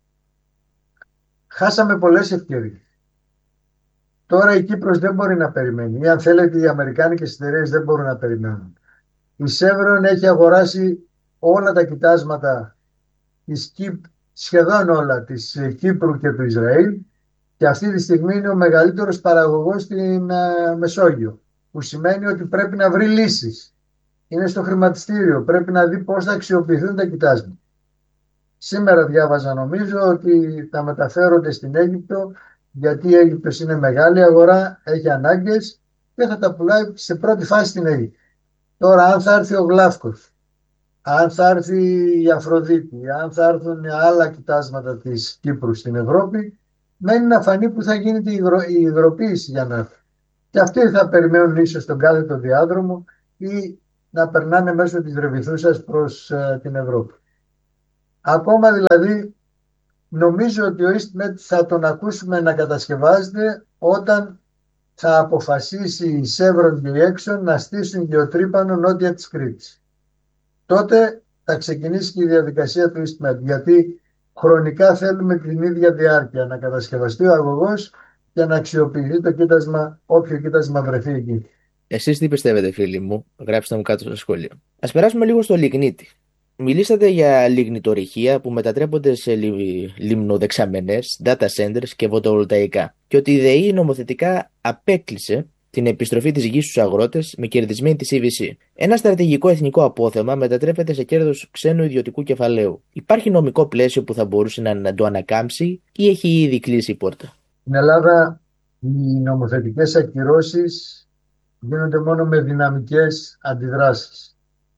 Χάσαμε πολλές ευκαιρίες. Τώρα η Κύπρος δεν μπορεί να περιμένει, ή αν θέλετε οι αμερικάνικες εταιρείες δεν μπορούν να περιμένουν. Η Chevron έχει αγοράσει όλα τα κοιτάσματα της σχεδόν όλα της Κύπρου και του Ισραήλ, και αυτή τη στιγμή είναι ο μεγαλύτερος παραγωγός στην Μεσόγειο, που σημαίνει ότι πρέπει να βρει λύσεις. Είναι στο χρηματιστήριο, πρέπει να δει πώς θα αξιοποιηθούν τα κοιτάσματα. Σήμερα διάβαζα, νομίζω, ότι τα μεταφέρονται στην Αίγυπτο, γιατί η Αίγυπτος είναι μεγάλη αγορά, έχει ανάγκες και θα τα πουλάει σε πρώτη φάση στην Αίγυπτο. Τώρα, αν θα έρθει ο Γλάφκος, αν θα έρθει η Αφροδίτη, αν θα έρθουν άλλα κοιτάσματα της Κύπρου στην Ευρώπη, μένει να φανεί που θα γίνεται η υγροποίηση για να έρθει. Και αυτοί θα περιμένουν ίσως τον κάθετο διάδρομο ή να περνάνε μέσω της Ρεβιθούσας προς την Ευρώπη. Ακόμα δηλαδή νομίζω ότι ο EastMed θα τον ακούσουμε να κατασκευάζεται όταν θα αποφασίσει η Chevron και η Exxon να στήσουν γεωτρύπανο νότια της Κρήτης. Τότε θα ξεκινήσει και η διαδικασία του EastMed, γιατί χρονικά θέλουμε την ίδια διάρκεια να κατασκευαστεί ο αγωγός και να αξιοποιηθεί το κοίτασμα, όποιο κοίτασμα βρεθεί εκεί. Εσείς τι πιστεύετε, φίλοι μου, γράψτε μου κάτω στο σχόλιο. Ας περάσουμε λίγο στο λιγνίτη. Μιλήσατε για λιγνητορυχεία που μετατρέπονται σε λιμνοδεξαμενές, data centers και φωτοβολταϊκά, και ότι η ΔΕΗ νομοθετικά απέκλεισε την επιστροφή της γης στους αγρότες με κερδισμένη τη CVC. Ένα στρατηγικό εθνικό απόθεμα μετατρέπεται σε κέρδος ξένου ιδιωτικού κεφαλαίου. Υπάρχει νομικό πλαίσιο που θα μπορούσε να το ανακάμψει ή έχει ήδη κλείσει η πόρτα? Στην Ελλάδα οι νομοθετικές ακυρώσεις γίνονται μόνο με δυναμικές αντιδράσεις.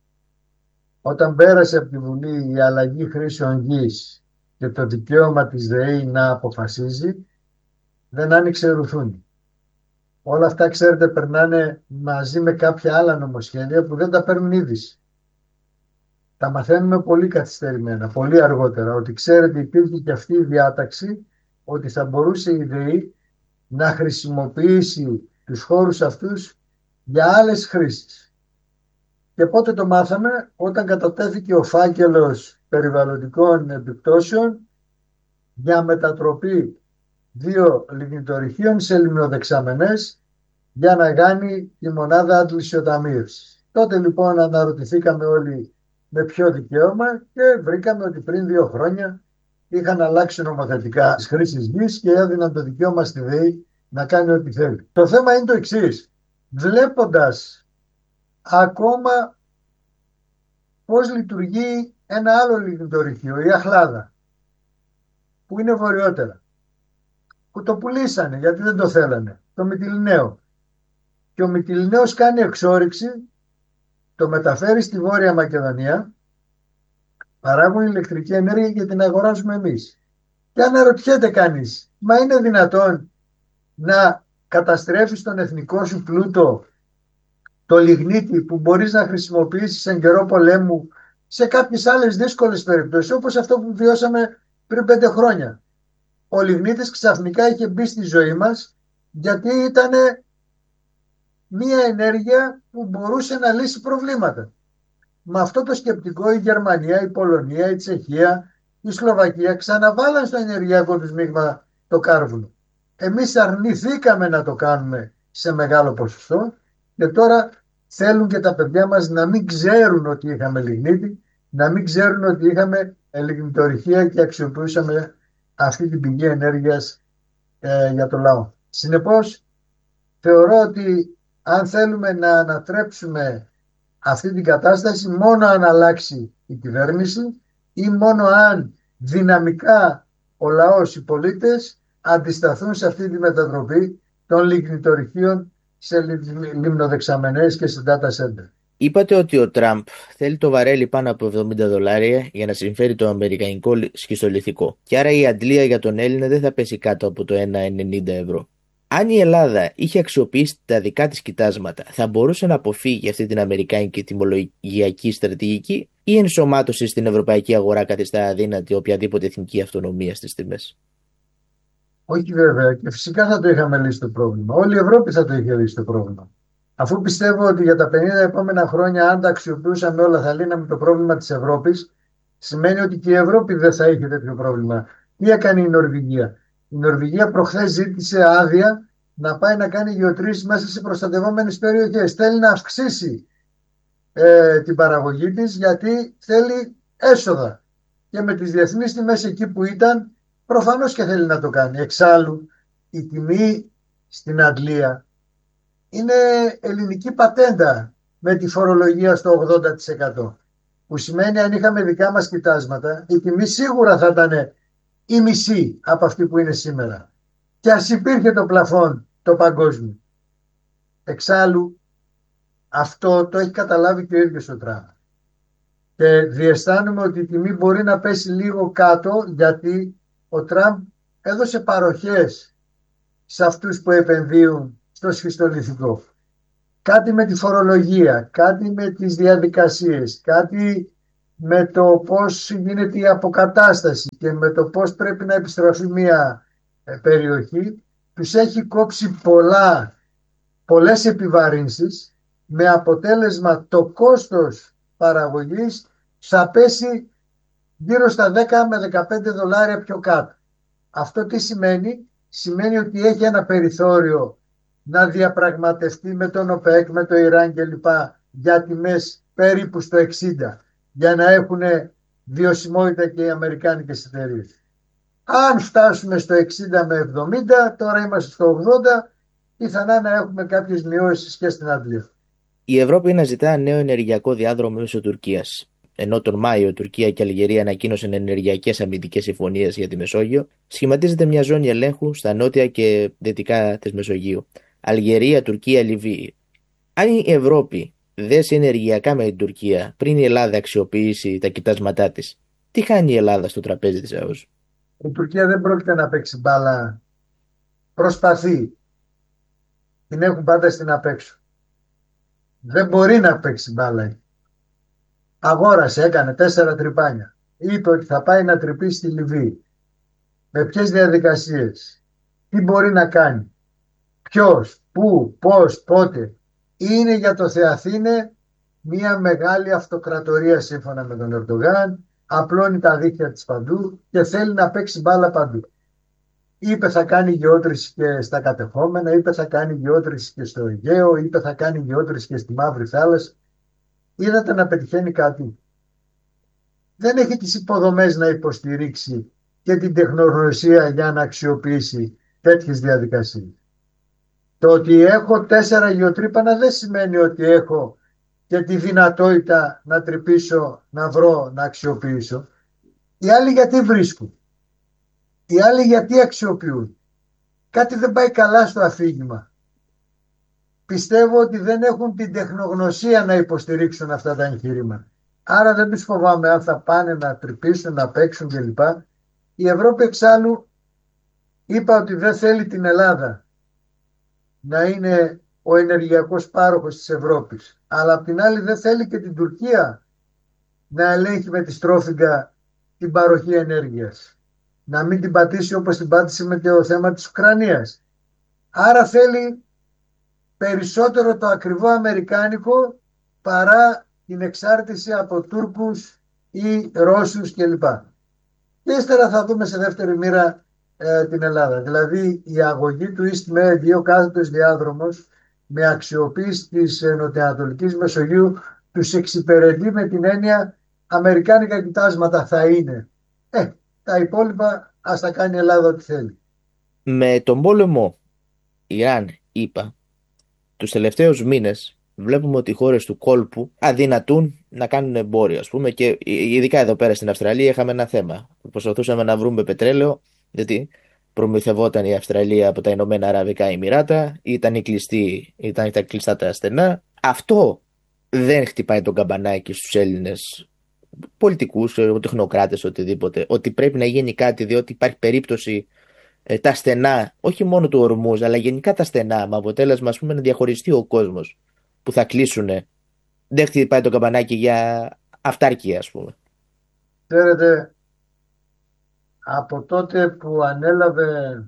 Όταν πέρασε από τη Βουλή η αλλαγή χρήσεων γης και το δικαίωμα της ΔΕΗ να αποφασίζει, δεν άνοιξε ρουθούνη. Όλα αυτά, ξέρετε, περνάνε μαζί με κάποια άλλα νομοσχέδια που δεν τα παίρνουν είδηση. Τα μαθαίνουμε πολύ καθυστερημένα, πολύ αργότερα, ότι ξέρετε υπήρχε και αυτή η διάταξη ότι θα μπορούσε η ΔΕΗ να χρησιμοποιήσει τους χώρους αυτούς για άλλες χρήσεις. Και πότε το μάθαμε? Όταν κατατέθηκε ο φάκελος περιβαλλοντικών επιπτώσεων για μετατροπή 2 λιγνητορυχείων σε λιμνοδεξαμενές για να κάνει τη μονάδα αντλησιοταμείευσης. Τότε λοιπόν αναρωτηθήκαμε όλοι με ποιο δικαίωμα και βρήκαμε ότι πριν 2 χρόνια είχαν αλλάξει νομοθετικά τις χρήσεις γης και έδιναν το δικαίωμα στη ΔΕΗ να κάνει ό,τι θέλει. Το θέμα είναι το εξής. Βλέποντας ακόμα πώς λειτουργεί ένα άλλο λιγνητορυχείο, η Αχλάδα, που είναι βορειότερα, που το πουλήσανε γιατί δεν το θέλανε, το Μυτιληναίο. Και ο Μυτιληναίος κάνει εξόρυξη, το μεταφέρει στη Βόρεια Μακεδονία, παράγουν ηλεκτρική ενέργεια και την αγοράζουμε εμείς. Και αναρωτιέται κανείς, μα είναι δυνατόν να καταστρέφεις τον εθνικό σου πλούτο, το λιγνίτη που μπορείς να χρησιμοποιήσεις εν καιρό πολέμου σε κάποιες άλλες δύσκολες περιπτώσεις, όπως αυτό που βιώσαμε πριν 5 χρόνια. Ο λιγνίτης ξαφνικά είχε μπει στη ζωή μας γιατί ήταν μία ενέργεια που μπορούσε να λύσει προβλήματα. Με αυτό το σκεπτικό η Γερμανία, η Πολωνία, η Τσεχία, η Σλοβακία ξαναβάλαν στο ενεργειακό τους μείγμα το κάρβουνο. Εμείς αρνηθήκαμε να το κάνουμε σε μεγάλο ποσοστό και τώρα θέλουν και τα παιδιά μας να μην ξέρουν ότι είχαμε λιγνίτη, να μην ξέρουν ότι είχαμε λιγνητορυχεία και αξιοποιούσαμε αυτή την πηγή ενέργειας για το λαό. Συνεπώς, θεωρώ ότι αν θέλουμε να ανατρέψουμε αυτή την κατάσταση, μόνο αν αλλάξει η κυβέρνηση ή μόνο αν δυναμικά ο λαός, οι πολίτες αντισταθούν σε αυτή τη μετατροπή των λιγνητορυχείων σε λιμνοδεξαμενές και σε data center. Είπατε ότι ο Τραμπ θέλει το βαρέλι πάνω από $70 για να συμφέρει το αμερικανικό σχιστολιθικό. Και άρα η αντλία για τον Έλληνα δεν θα πέσει κάτω από το 1,90€. Αν η Ελλάδα είχε αξιοποιήσει τα δικά της κοιτάσματα, θα μπορούσε να αποφύγει αυτή την αμερικάνικη τιμολογιακή στρατηγική, ή η ενσωμάτωση στην ευρωπαϊκή αγορά καθιστά αδύνατη οποιαδήποτε εθνική αυτονομία στις τιμές? Όχι βέβαια, και φυσικά θα το είχαμε λύσει το πρόβλημα. Όλη η Ευρώπη θα το είχε λύσει το πρόβλημα. Αφού πιστεύω ότι για τα 50 επόμενα χρόνια, αν τα αξιοποιούσαμε όλα, θα λύναμε το πρόβλημα της Ευρώπης, σημαίνει ότι και η Ευρώπη δεν θα είχε τέτοιο πρόβλημα. Τι έκανε η Νορβηγία? Η Νορβηγία προχθές ζήτησε άδεια να πάει να κάνει γεωτρήσεις μέσα σε προστατευόμενες περιοχές. Θέλει να αυξήσει την παραγωγή της γιατί θέλει έσοδα. Και με τις διεθνείς τιμές εκεί που ήταν, προφανώς και θέλει να το κάνει. Εξάλλου, η τιμή στην αντλία είναι ελληνική πατέντα με τη φορολογία στο 80%. Που σημαίνει αν είχαμε δικά μας κοιτάσματα, η τιμή σίγουρα θα ήταν η μισή από αυτή που είναι σήμερα. Και ας υπήρχε το πλαφόν το παγκόσμιο. Εξάλλου, αυτό το έχει καταλάβει και ο ίδιος ο Τραμπ. Και διαισθάνομαι ότι η τιμή μπορεί να πέσει λίγο κάτω, γιατί ο Τραμπ έδωσε παροχές σε αυτούς που επενδύουν στο σχιστολιθικό. κάτι με τη φορολογία, κάτι με τις διαδικασίες, κάτι με το πώς γίνεται η αποκατάσταση και με το πώς πρέπει να επιστραφεί μια περιοχή, τους έχει κόψει πολλές επιβαρύνσεις, με αποτέλεσμα το κόστος παραγωγής θα πέσει γύρω στα 10 με 15 δολάρια πιο κάτω. Αυτό τι σημαίνει? Σημαίνει ότι έχει ένα περιθώριο να διαπραγματευτεί με τον ΟΠΕΚ, με το Ιράν κλπ. Για τιμές περίπου στο 60, για να έχουν βιωσιμότητα και οι αμερικάνικες εταιρείες. Αν φτάσουμε στο 60 με 70, τώρα είμαστε στο 80, πιθανά να έχουμε κάποιες μειώσεις και στην Αντλία. Η Ευρώπη αναζητά νέο ενεργειακό διάδρομο μέσω Τουρκίας. Ενώ τον Μάιο η Τουρκία και η Αλγερία ανακοίνωσαν ενεργειακές αμυντικές συμφωνίες για τη Μεσόγειο, σχηματίζεται μια ζώνη ελέγχου στα νότια και δυτικά της Μεσογείου. Αλγερία, Τουρκία, Λιβύη. Αν η Ευρώπη δέσει ενεργειακά με την Τουρκία πριν η Ελλάδα αξιοποιήσει τα κοιτάσματά της, τι χάνει η Ελλάδα στο τραπέζι της ΑΟΣ? Η Τουρκία δεν πρόκειται να παίξει μπάλα. Προσπαθεί. Την έχουν πάντα στην απέξω. Δεν μπορεί να παίξει μπάλα. Αγόρασε, έκανε 4 τρυπάνια. Είπε ότι θα πάει να τρυπήσει στη Λιβύη. Με ποιες διαδικασίες? Τι μπορεί να κάνει? Ποιος, πού, πώς, πότε? Είναι για το Θεαθήνε μια μεγάλη αυτοκρατορία σύμφωνα με τον Ερντογάν. Απλώνει τα δίχτυα της παντού και θέλει να παίξει μπάλα παντού. Είπε θα κάνει γεώτρηση και στα κατεχόμενα, είπε θα κάνει γεώτρηση και στο Αιγαίο, είπε θα κάνει γεώτρηση και στη Μαύρη Θάλασσα. Είδατε να πετυχαίνει κάτι? Δεν έχει τις υποδομές να υποστηρίξει και την τεχνογνωσία για να αξιοποιήσει τέτοιες διαδικασίες. Το ότι έχω 4 γεωτρύπανα δεν σημαίνει ότι έχω και τη δυνατότητα να τρυπήσω, να βρω, να αξιοποιήσω. Οι άλλοι γιατί βρίσκουν? Οι άλλοι γιατί αξιοποιούν? Κάτι δεν πάει καλά στο αφήγημα. Πιστεύω ότι δεν έχουν την τεχνογνωσία να υποστηρίξουν αυτά τα εγχειρήματα. Άρα δεν τους φοβάμαι αν θα πάνε να τρυπήσουν, να παίξουν κλπ. Η Ευρώπη εξάλλου είπα ότι δεν θέλει την Ελλάδα να είναι ο ενεργειακός πάροχος της Ευρώπης. Αλλά απ' την άλλη δεν θέλει και την Τουρκία να ελέγχει με τη στρόφιγγα την παροχή ενέργειας. Να μην την πατήσει όπως την πάτησε με το θέμα της Ουκρανίας. Άρα θέλει περισσότερο το ακριβό αμερικάνικο παρά την εξάρτηση από Τούρκους ή Ρώσους κλπ. Και ύστερα θα δούμε σε δεύτερη μοίρα την Ελλάδα. Δηλαδή η αγωγή του East Med, ο κάθετος διάδρομος με αξιοποίηση της νοτιοανατολικής Μεσογείου τους εξυπηρετεί με την έννοια αμερικάνικα κοιτάσματα θα είναι. Τα υπόλοιπα ας τα κάνει η Ελλάδα ό,τι θέλει. Με τον πόλεμο Ιράν, ΗΠΑ, τους τελευταίους μήνες βλέπουμε ότι οι χώρες του κόλπου αδυνατούν να κάνουν εμπόριο, ας πούμε, και ειδικά εδώ πέρα στην Αυστραλία είχαμε ένα θέμα. Προσπαθούσαμε να βρούμε πετρέλαιο, γιατί προμηθευόταν η Αυστραλία από τα Ηνωμένα Αραβικά Εμιράτα, ήταν τα κλειστά τα στενά. Αυτό δεν χτυπάει τον καμπανάκι στους Έλληνες πολιτικούς, τεχνοκράτες, οτιδήποτε, ότι πρέπει να γίνει κάτι, διότι υπάρχει περίπτωση τα στενά, όχι μόνο του Ορμούζ, αλλά γενικά τα στενά, με αποτέλεσμα, ας πούμε, να διαχωριστεί ο κόσμος που θα κλείσουνε. Δεν χτυπάει το καμπανάκι για αυτάρκεια, ας πούμε? Ξέρετε, από τότε που ανέλαβε,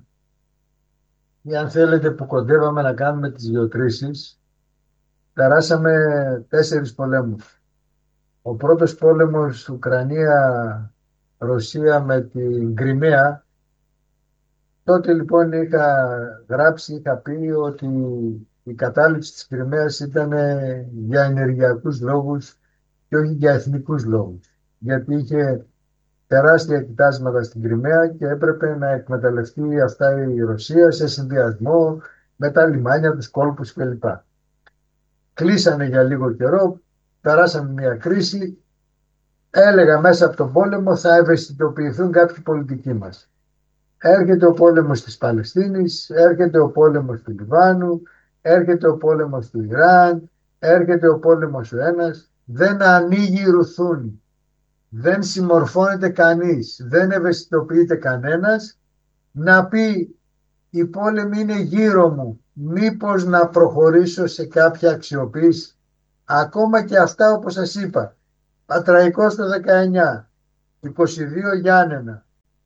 ή αν θέλετε που κοντεύαμε να κάνουμε τις γεωτρήσεις, περάσαμε 4 πολέμους. Ο πρώτος πόλεμος Ουκρανία-Ρωσία με την Κριμαία. Τότε λοιπόν είχα πει ότι η κατάληψη της Κριμαίας ήταν για ενεργειακούς λόγους και όχι για εθνικούς λόγους. Γιατί είχε τεράστια κοιτάσματα στην Κριμαία και έπρεπε να εκμεταλλευτεί αυτά η Ρωσία σε συνδυασμό με τα λιμάνια, τους κόλπους κλπ. Κλείσανε για λίγο καιρό, περάσαμε μια κρίση. Έλεγα μέσα από τον πόλεμο θα ευαισθητοποιηθούν κάποιοι πολιτικοί μας. Έρχεται ο πόλεμος της Παλαιστίνης, έρχεται ο πόλεμος του Λιβάνου, έρχεται ο πόλεμος του Ιράν, έρχεται ο πόλεμος ο ένας. Δεν ανοίγει ρουθούνη. Δεν συμμορφώνεται κανείς. Δεν ευαισθητοποιείται κανένας να πει οι πόλεμοι είναι γύρω μου. Μήπως να προχωρήσω σε κάποια αξιοποίηση. Ακόμα και αυτά όπως σας είπα. Πατραϊκός το 19, 22 Γιάννενα,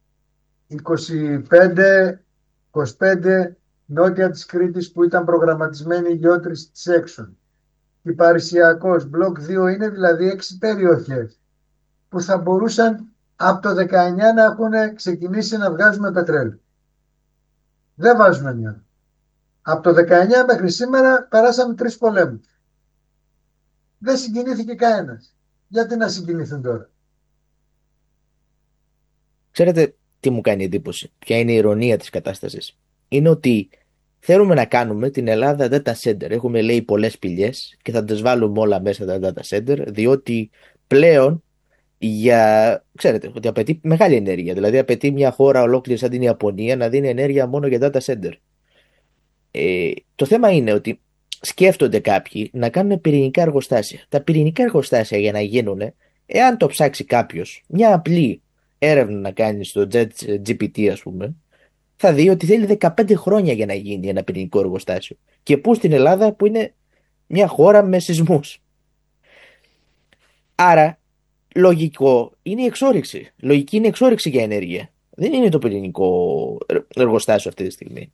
25 νότια της Κρήτης που ήταν προγραμματισμένη η γεώτρηση της Έξον. Κυπαρισιακός, μπλοκ 2 είναι δηλαδή 6 περιοχές που θα μπορούσαν από το 19 να έχουν ξεκινήσει να βγάζουμε πετρέλαιο. Δεν βάζουμε μια. Από το 19 μέχρι σήμερα περάσαμε 3 πολέμους. Δεν συγκινήθηκε κανένας. Γιατί να συγκινηθούν τώρα? Ξέρετε τι μου κάνει εντύπωση? Ποια είναι η ειρωνία της κατάστασης? Είναι ότι θέλουμε να κάνουμε την Ελλάδα data center. Έχουμε λέει πολλές πηγές και θα τις βάλουμε όλα μέσα τα data center, διότι πλέον ξέρετε ότι απαιτεί μεγάλη ενέργεια. Δηλαδή απαιτεί μια χώρα ολόκληρη σαν την Ιαπωνία να δίνει ενέργεια μόνο για data center. Το θέμα είναι ότι σκέφτονται κάποιοι να κάνουν πυρηνικά εργοστάσια. Τα πυρηνικά εργοστάσια για να γίνουν, εάν το ψάξει κάποιος, μια απλή έρευνα να κάνει στο GPT ας πούμε, θα δει ότι θέλει 15 χρόνια για να γίνει ένα πυρηνικό εργοστάσιο. Και πού? Στην Ελλάδα που είναι μια χώρα με σεισμούς. Άρα λογικό είναι η εξόρυξη. Λογική είναι η εξόρυξη για ενέργεια. Δεν είναι το πυρηνικό εργοστάσιο αυτή τη στιγμή.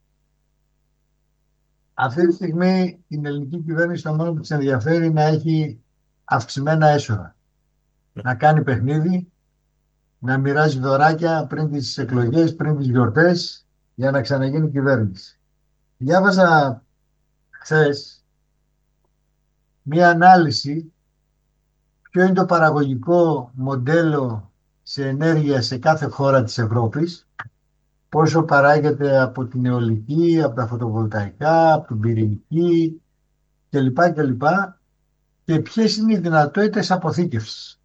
Αυτή τη στιγμή την ελληνική κυβέρνηση το μόνο που της ενδιαφέρει να έχει αυξημένα έσοδα. Να κάνει παιχνίδι, να μοιράζει δωράκια πριν τις εκλογές, πριν τις γιορτές, για να ξαναγίνει κυβέρνηση. Διάβαζα χθες μία ανάλυση ποιο είναι το παραγωγικό μοντέλο σε ενέργεια σε κάθε χώρα της Ευρώπης, πόσο παράγεται από την αιωλική, από τα φωτοβολταϊκά, από την πυρηνική κλπ. Και ποιες είναι οι δυνατότητες αποθήκευσης.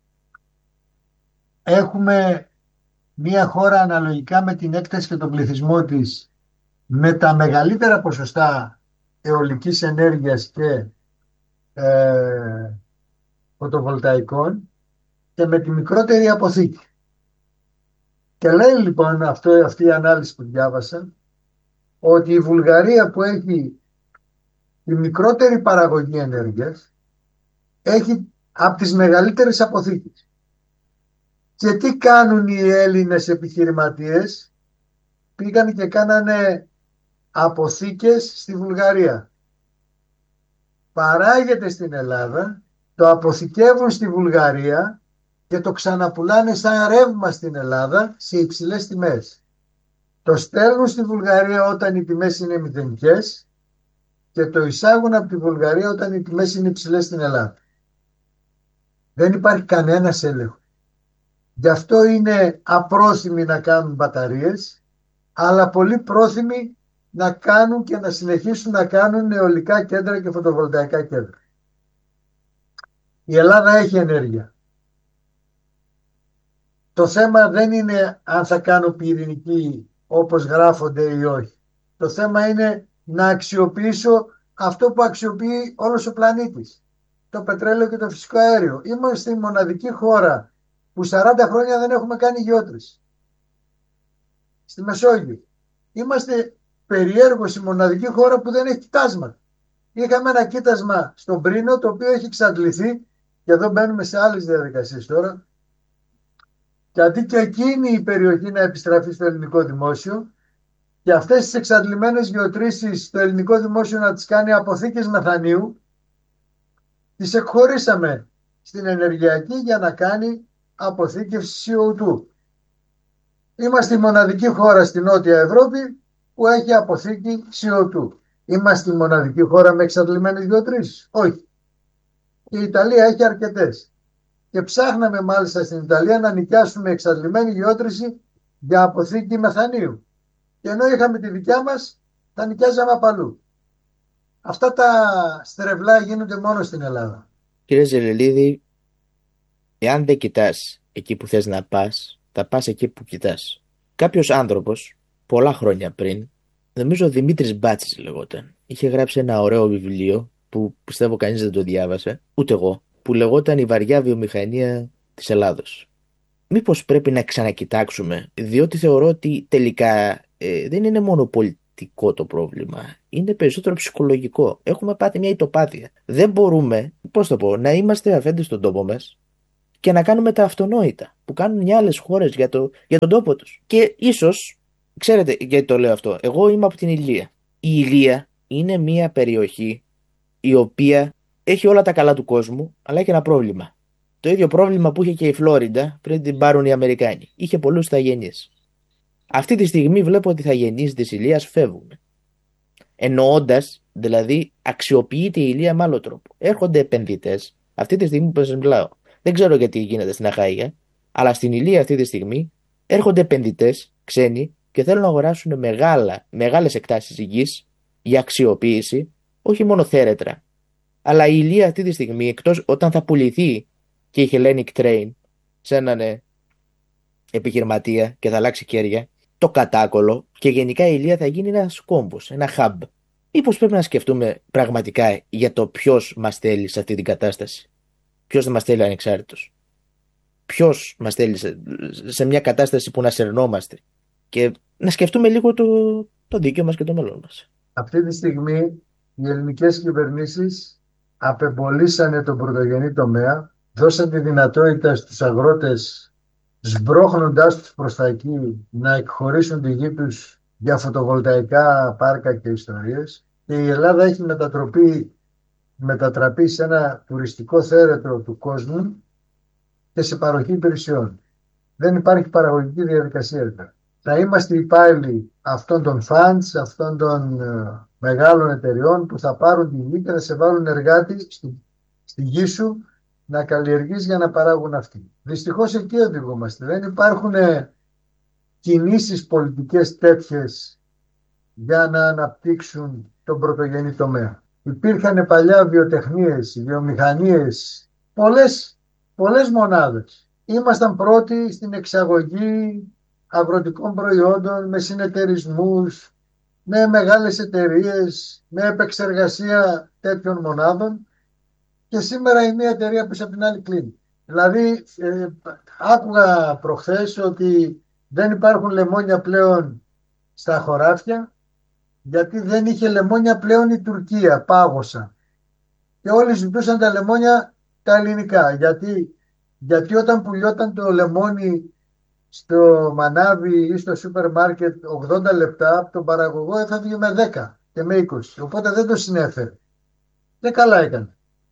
Έχουμε μια χώρα αναλογικά με την έκταση και τον πληθυσμό της με τα μεγαλύτερα ποσοστά αιωλικής ενέργειας και φωτοβολταϊκών και με τη μικρότερη αποθήκη. Και λέει λοιπόν αυτή η ανάλυση που διάβασα ότι η Βουλγαρία που έχει τη μικρότερη παραγωγή ενέργειας έχει από τις μεγαλύτερες αποθήκες. Και τι κάνουν οι Έλληνες επιχειρηματίες? Πήγαν και κάνανε αποθήκες στη Βουλγαρία. Παράγεται στην Ελλάδα, το αποθηκεύουν στη Βουλγαρία και το ξαναπουλάνε σαν ρεύμα στην Ελλάδα σε υψηλές τιμές. Το στέλνουν στη Βουλγαρία όταν οι τιμές είναι μηδενικές και το εισάγουν από τη Βουλγαρία όταν οι τιμές είναι υψηλές στην Ελλάδα. Δεν υπάρχει κανένας έλεγχος. Γι' αυτό είναι απρόθυμοι να κάνουν μπαταρίες, αλλά πολύ πρόθυμοι να κάνουν και να συνεχίσουν να κάνουν αιωλικά κέντρα και φωτοβολταϊκά κέντρα. Η Ελλάδα έχει ενέργεια. Το θέμα δεν είναι αν θα κάνω πυρηνική όπως γράφονται ή όχι. Το θέμα είναι να αξιοποιήσω αυτό που αξιοποιεί όλος ο πλανήτης. Το πετρέλαιο και το φυσικό αέριο. Είμαστε η μοναδική χώρα που 40 χρόνια δεν έχουμε κάνει γεώτρηση. Στη Μεσόγειο. Είμαστε περιέργως η μοναδική χώρα που δεν έχει κοιτάσματα. Είχαμε ένα κοίτασμα στον Πρίνο το οποίο έχει εξαντληθεί και εδώ μπαίνουμε σε άλλες διαδικασίες τώρα. Και αντί και εκείνη η περιοχή να επιστραφεί στο ελληνικό δημόσιο και αυτές τις εξαντλημένες γεωτρήσεις στο ελληνικό δημόσιο να τις κάνει αποθήκες μεθανίου, τις εκχωρήσαμε στην ενεργειακή για να κάνει αποθήκευση CO2. Είμαστε η μοναδική χώρα στην Νότια Ευρώπη που έχει αποθήκη CO2. Είμαστε η μοναδική χώρα με εξαντλημένες γεωτρήσεις? Όχι. Η Ιταλία έχει αρκετές. Και ψάχναμε μάλιστα στην Ιταλία να νοικιάσουμε εξαντλημένη γεώτρηση για αποθήκη μεθανίου. Και ενώ είχαμε τη δικιά μας, τα νοικιάζαμε απ' αλλού. Αυτά τα στρεβλά γίνονται μόνο στην Ελλάδα. Κύριε Ζελελίδη, εάν δεν κοιτάς εκεί που θες να πας, θα πας εκεί που κοιτάς. Κάποιος άνθρωπος, πολλά χρόνια πριν, νομίζω ο Δημήτρης Μπάτσης λεγόταν, είχε γράψει ένα ωραίο βιβλίο που πιστεύω κανείς δεν το διάβασε, ούτε εγώ, που λεγόταν «Η βαριά βιομηχανία της Ελλάδος». Μήπως πρέπει να ξανακοιτάξουμε, διότι θεωρώ ότι τελικά δεν είναι μόνο πολιτικό το πρόβλημα. Είναι περισσότερο ψυχολογικό. Έχουμε πάθει μια ητοπάθεια. Δεν μπορούμε, να είμαστε αφέντες στον τόπο μας και να κάνουμε τα αυτονόητα που κάνουν οι άλλες χώρες για τον τόπο τους. Και ίσως, ξέρετε γιατί το λέω αυτό, εγώ είμαι από την Ηλία. Η Ηλία είναι μια περιοχή η οποία έχει όλα τα καλά του κόσμου, αλλά έχει ένα πρόβλημα. Το ίδιο πρόβλημα που είχε και η Φλόριντα πριν την πάρουν οι Αμερικάνοι. Είχε πολλούς ηθαγενείς. Αυτή τη στιγμή βλέπω ότι οι ηθαγενείς της Ηλίας φεύγουν. Εννοώντας, δηλαδή, αξιοποιείται η Ηλία με άλλο τρόπο. Έρχονται επενδυτές, αυτή τη στιγμή που σας μιλάω. Δεν ξέρω γιατί γίνεται στην Αχαΐα, αλλά στην Ηλία αυτή τη στιγμή έρχονται επενδυτές ξένοι και θέλουν να αγοράσουν μεγάλες εκτάσεις γης για αξιοποίηση, όχι μόνο θέρετρα. Αλλά η Ηλία αυτή τη στιγμή, εκτός όταν θα πουληθεί και η Hellenic Train σε έναν επιχειρηματία και θα αλλάξει κέρια, το Κατάκολο και γενικά η Ηλία θα γίνει ένας κόμπος, ένα hub. Μήπως πρέπει να σκεφτούμε πραγματικά για το ποιος μας θέλει σε αυτή την κατάσταση. Ποιος δεν μας θέλει ανεξάρτητος. Ποιος μας θέλει σε μια κατάσταση που να σερνόμαστε. Και να σκεφτούμε λίγο το δίκαιο μας και το μέλλον μας. Αυτή τη στιγμή οι ελληνικές κυβερνήσεις απεμπολίσανε τον πρωτογενή τομέα, δώσαν τη δυνατότητα στους αγρότες, σμπρώχνοντάς τους προς τα εκεί, να εκχωρήσουν τη γη τους για φωτοβολταϊκά πάρκα και ιστορίες. Και η Ελλάδα έχει μετατραπεί σε ένα τουριστικό θέρετρο του κόσμου και σε παροχή υπηρεσιών. Δεν υπάρχει παραγωγική διαδικασία. Θα είμαστε υπάλληλοι αυτών των funds, αυτών των μεγάλων εταιριών που θα πάρουν τη γη και να σε βάλουν εργάτη στη γη σου να καλλιεργείς για να παράγουν αυτοί. Δυστυχώς εκεί οδηγούμαστε. Δεν υπάρχουν κινήσεις πολιτικές τέτοιες για να αναπτύξουν τον πρωτογενή τομέα. Υπήρχαν παλιά βιοτεχνίες, βιομηχανίες, πολλές μονάδες. Ήμασταν πρώτοι στην εξαγωγή αγροτικών προϊόντων με συνεταιρισμούς, με μεγάλες εταιρείες, με επεξεργασία τέτοιων μονάδων και σήμερα η μία εταιρεία πίσω από την άλλη κλείνει. Δηλαδή άκουγα προχθές ότι δεν υπάρχουν λεμόνια πλέον στα χωράφια γιατί δεν είχε λεμόνια πλέον η Τουρκία, πάγωσα. Και όλοι ζητούσαν τα λεμόνια τα ελληνικά. Γιατί όταν πουλιόταν το λεμόνι στο μανάβι ή στο σούπερ μάρκετ 80 λεπτά, από τον παραγωγό έφευγε με 10 και με 20. Οπότε δεν το συνέφερε. Και καλά έκανε.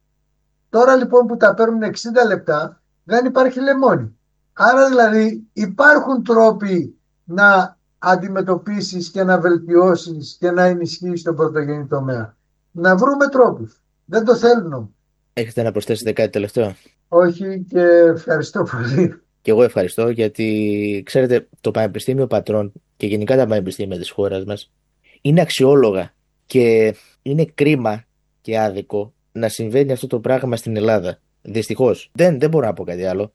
Τώρα λοιπόν που τα παίρνουν 60 λεπτά δεν υπάρχει λεμόνι. Άρα δηλαδή υπάρχουν τρόποι να αντιμετωπίσεις και να βελτιώσεις και να ενισχύσεις τον πρωτογενή τομέα. Να βρούμε τρόπους. Δεν το θέλουν. Έχετε να προσθέσετε κάτι τελευταίο? Όχι και ευχαριστώ πολύ. Και εγώ ευχαριστώ γιατί ξέρετε το Πανεπιστήμιο Πατρών και γενικά τα πανεπιστήμια της χώρας μας είναι αξιόλογα και είναι κρίμα και άδικο να συμβαίνει αυτό το πράγμα στην Ελλάδα. Δυστυχώς. Δεν μπορώ να πω κάτι άλλο.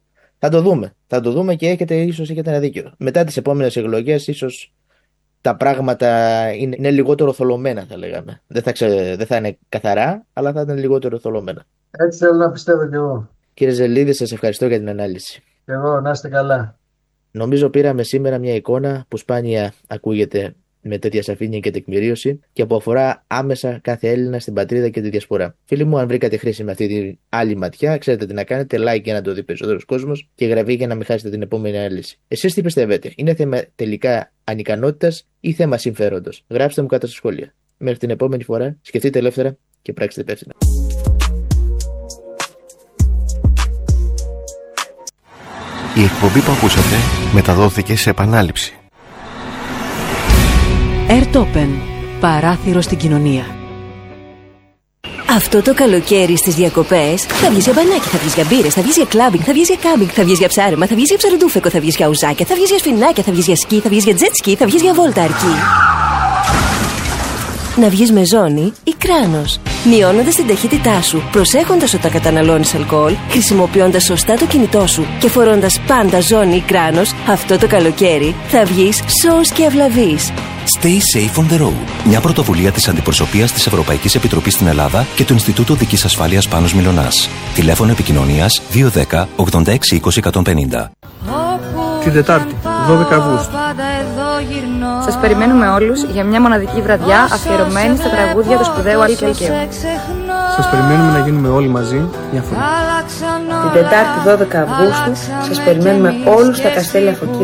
Θα το δούμε και ίσως έχετε ένα δίκιο. Μετά τις επόμενες εκλογές ίσως τα πράγματα είναι λιγότερο θολωμένα θα λέγαμε. Δεν θα είναι καθαρά, αλλά θα είναι λιγότερο θολωμένα. Έτσι θέλω να πιστεύω κι εγώ. Κύριε Ζελίδη, σας ευχαριστώ για την ανάλυση. Και εγώ, να είστε καλά. Νομίζω πήραμε σήμερα μια εικόνα που σπάνια ακούγεται με τέτοια σαφήνεια και τεκμηρίωση και που αφορά άμεσα κάθε Έλληνα στην πατρίδα και τη διασπορά. Φίλοι μου, αν βρήκατε χρήση με αυτή την άλλη ματιά, ξέρετε τι να κάνετε, like για να το δει περισσότερος κόσμος και γραβή για να μην χάσετε την επόμενη ανάλυση. Εσείς τι πιστεύετε, είναι θέμα τελικά ανικανότητας ή θέμα συμφέροντος? Γράψτε μου κάτω στα σχόλια. Μέχρι την επόμενη φορά, σκεφτείτε ελεύθερα και πράξτε υπεύθυνα. Η εκπομπή που ακούσατε μεταδόθηκε σε επανάληψη. Airtopen. Παράθυρο στην κοινωνία. Αυτό το καλοκαίρι στις διακοπές θα βγεις για μπανάκι, θα βγεις για μπύρες, θα βγεις για κλάμπινγκ, θα βγεις για κάμπινγκ, θα βγεις για ψάρεμα, θα βγεις για ψαροντούφεκο, θα βγεις για ουζάκια, θα βγεις για σφινάκια, θα βγεις για σκι, θα βγεις για τζετ σκι, θα βγεις για βόλτα αρκή. Να βγεις με ζώνη ή κράνος, μειώνοντας την ταχύτητά σου, προσέχοντας όταν καταναλώνεις αλκοόλ, χρησιμοποιώντας σωστά το κινητό σου και φορώντας πάντα ζώνη ή κράνος, αυτό το καλοκαίρι θα βγεις σώος και αυλαβής. Stay safe on the road. Μια πρωτοβουλία της Αντιπροσωπείας της Ευρωπαϊκής Επιτροπής στην Ελλάδα και του Ινστιτούτου Οδικής Ασφάλειας Πάνος Μιλωνάς. Τηλέφωνο επικοινωνίας 210 86 20 150. Την Τετάρτη, 12 Αυγούστου. Σας περιμένουμε όλους για μια μοναδική βραδιά αφιερωμένη στα τραγούδια του σπουδαίου Άλκη Αλκαίου. Σας περιμένουμε να γίνουμε όλοι μαζί μια φορά. Την Τετάρτη 12 Αυγούστου σας περιμένουμε όλους στα Καστέλια Φωκίδα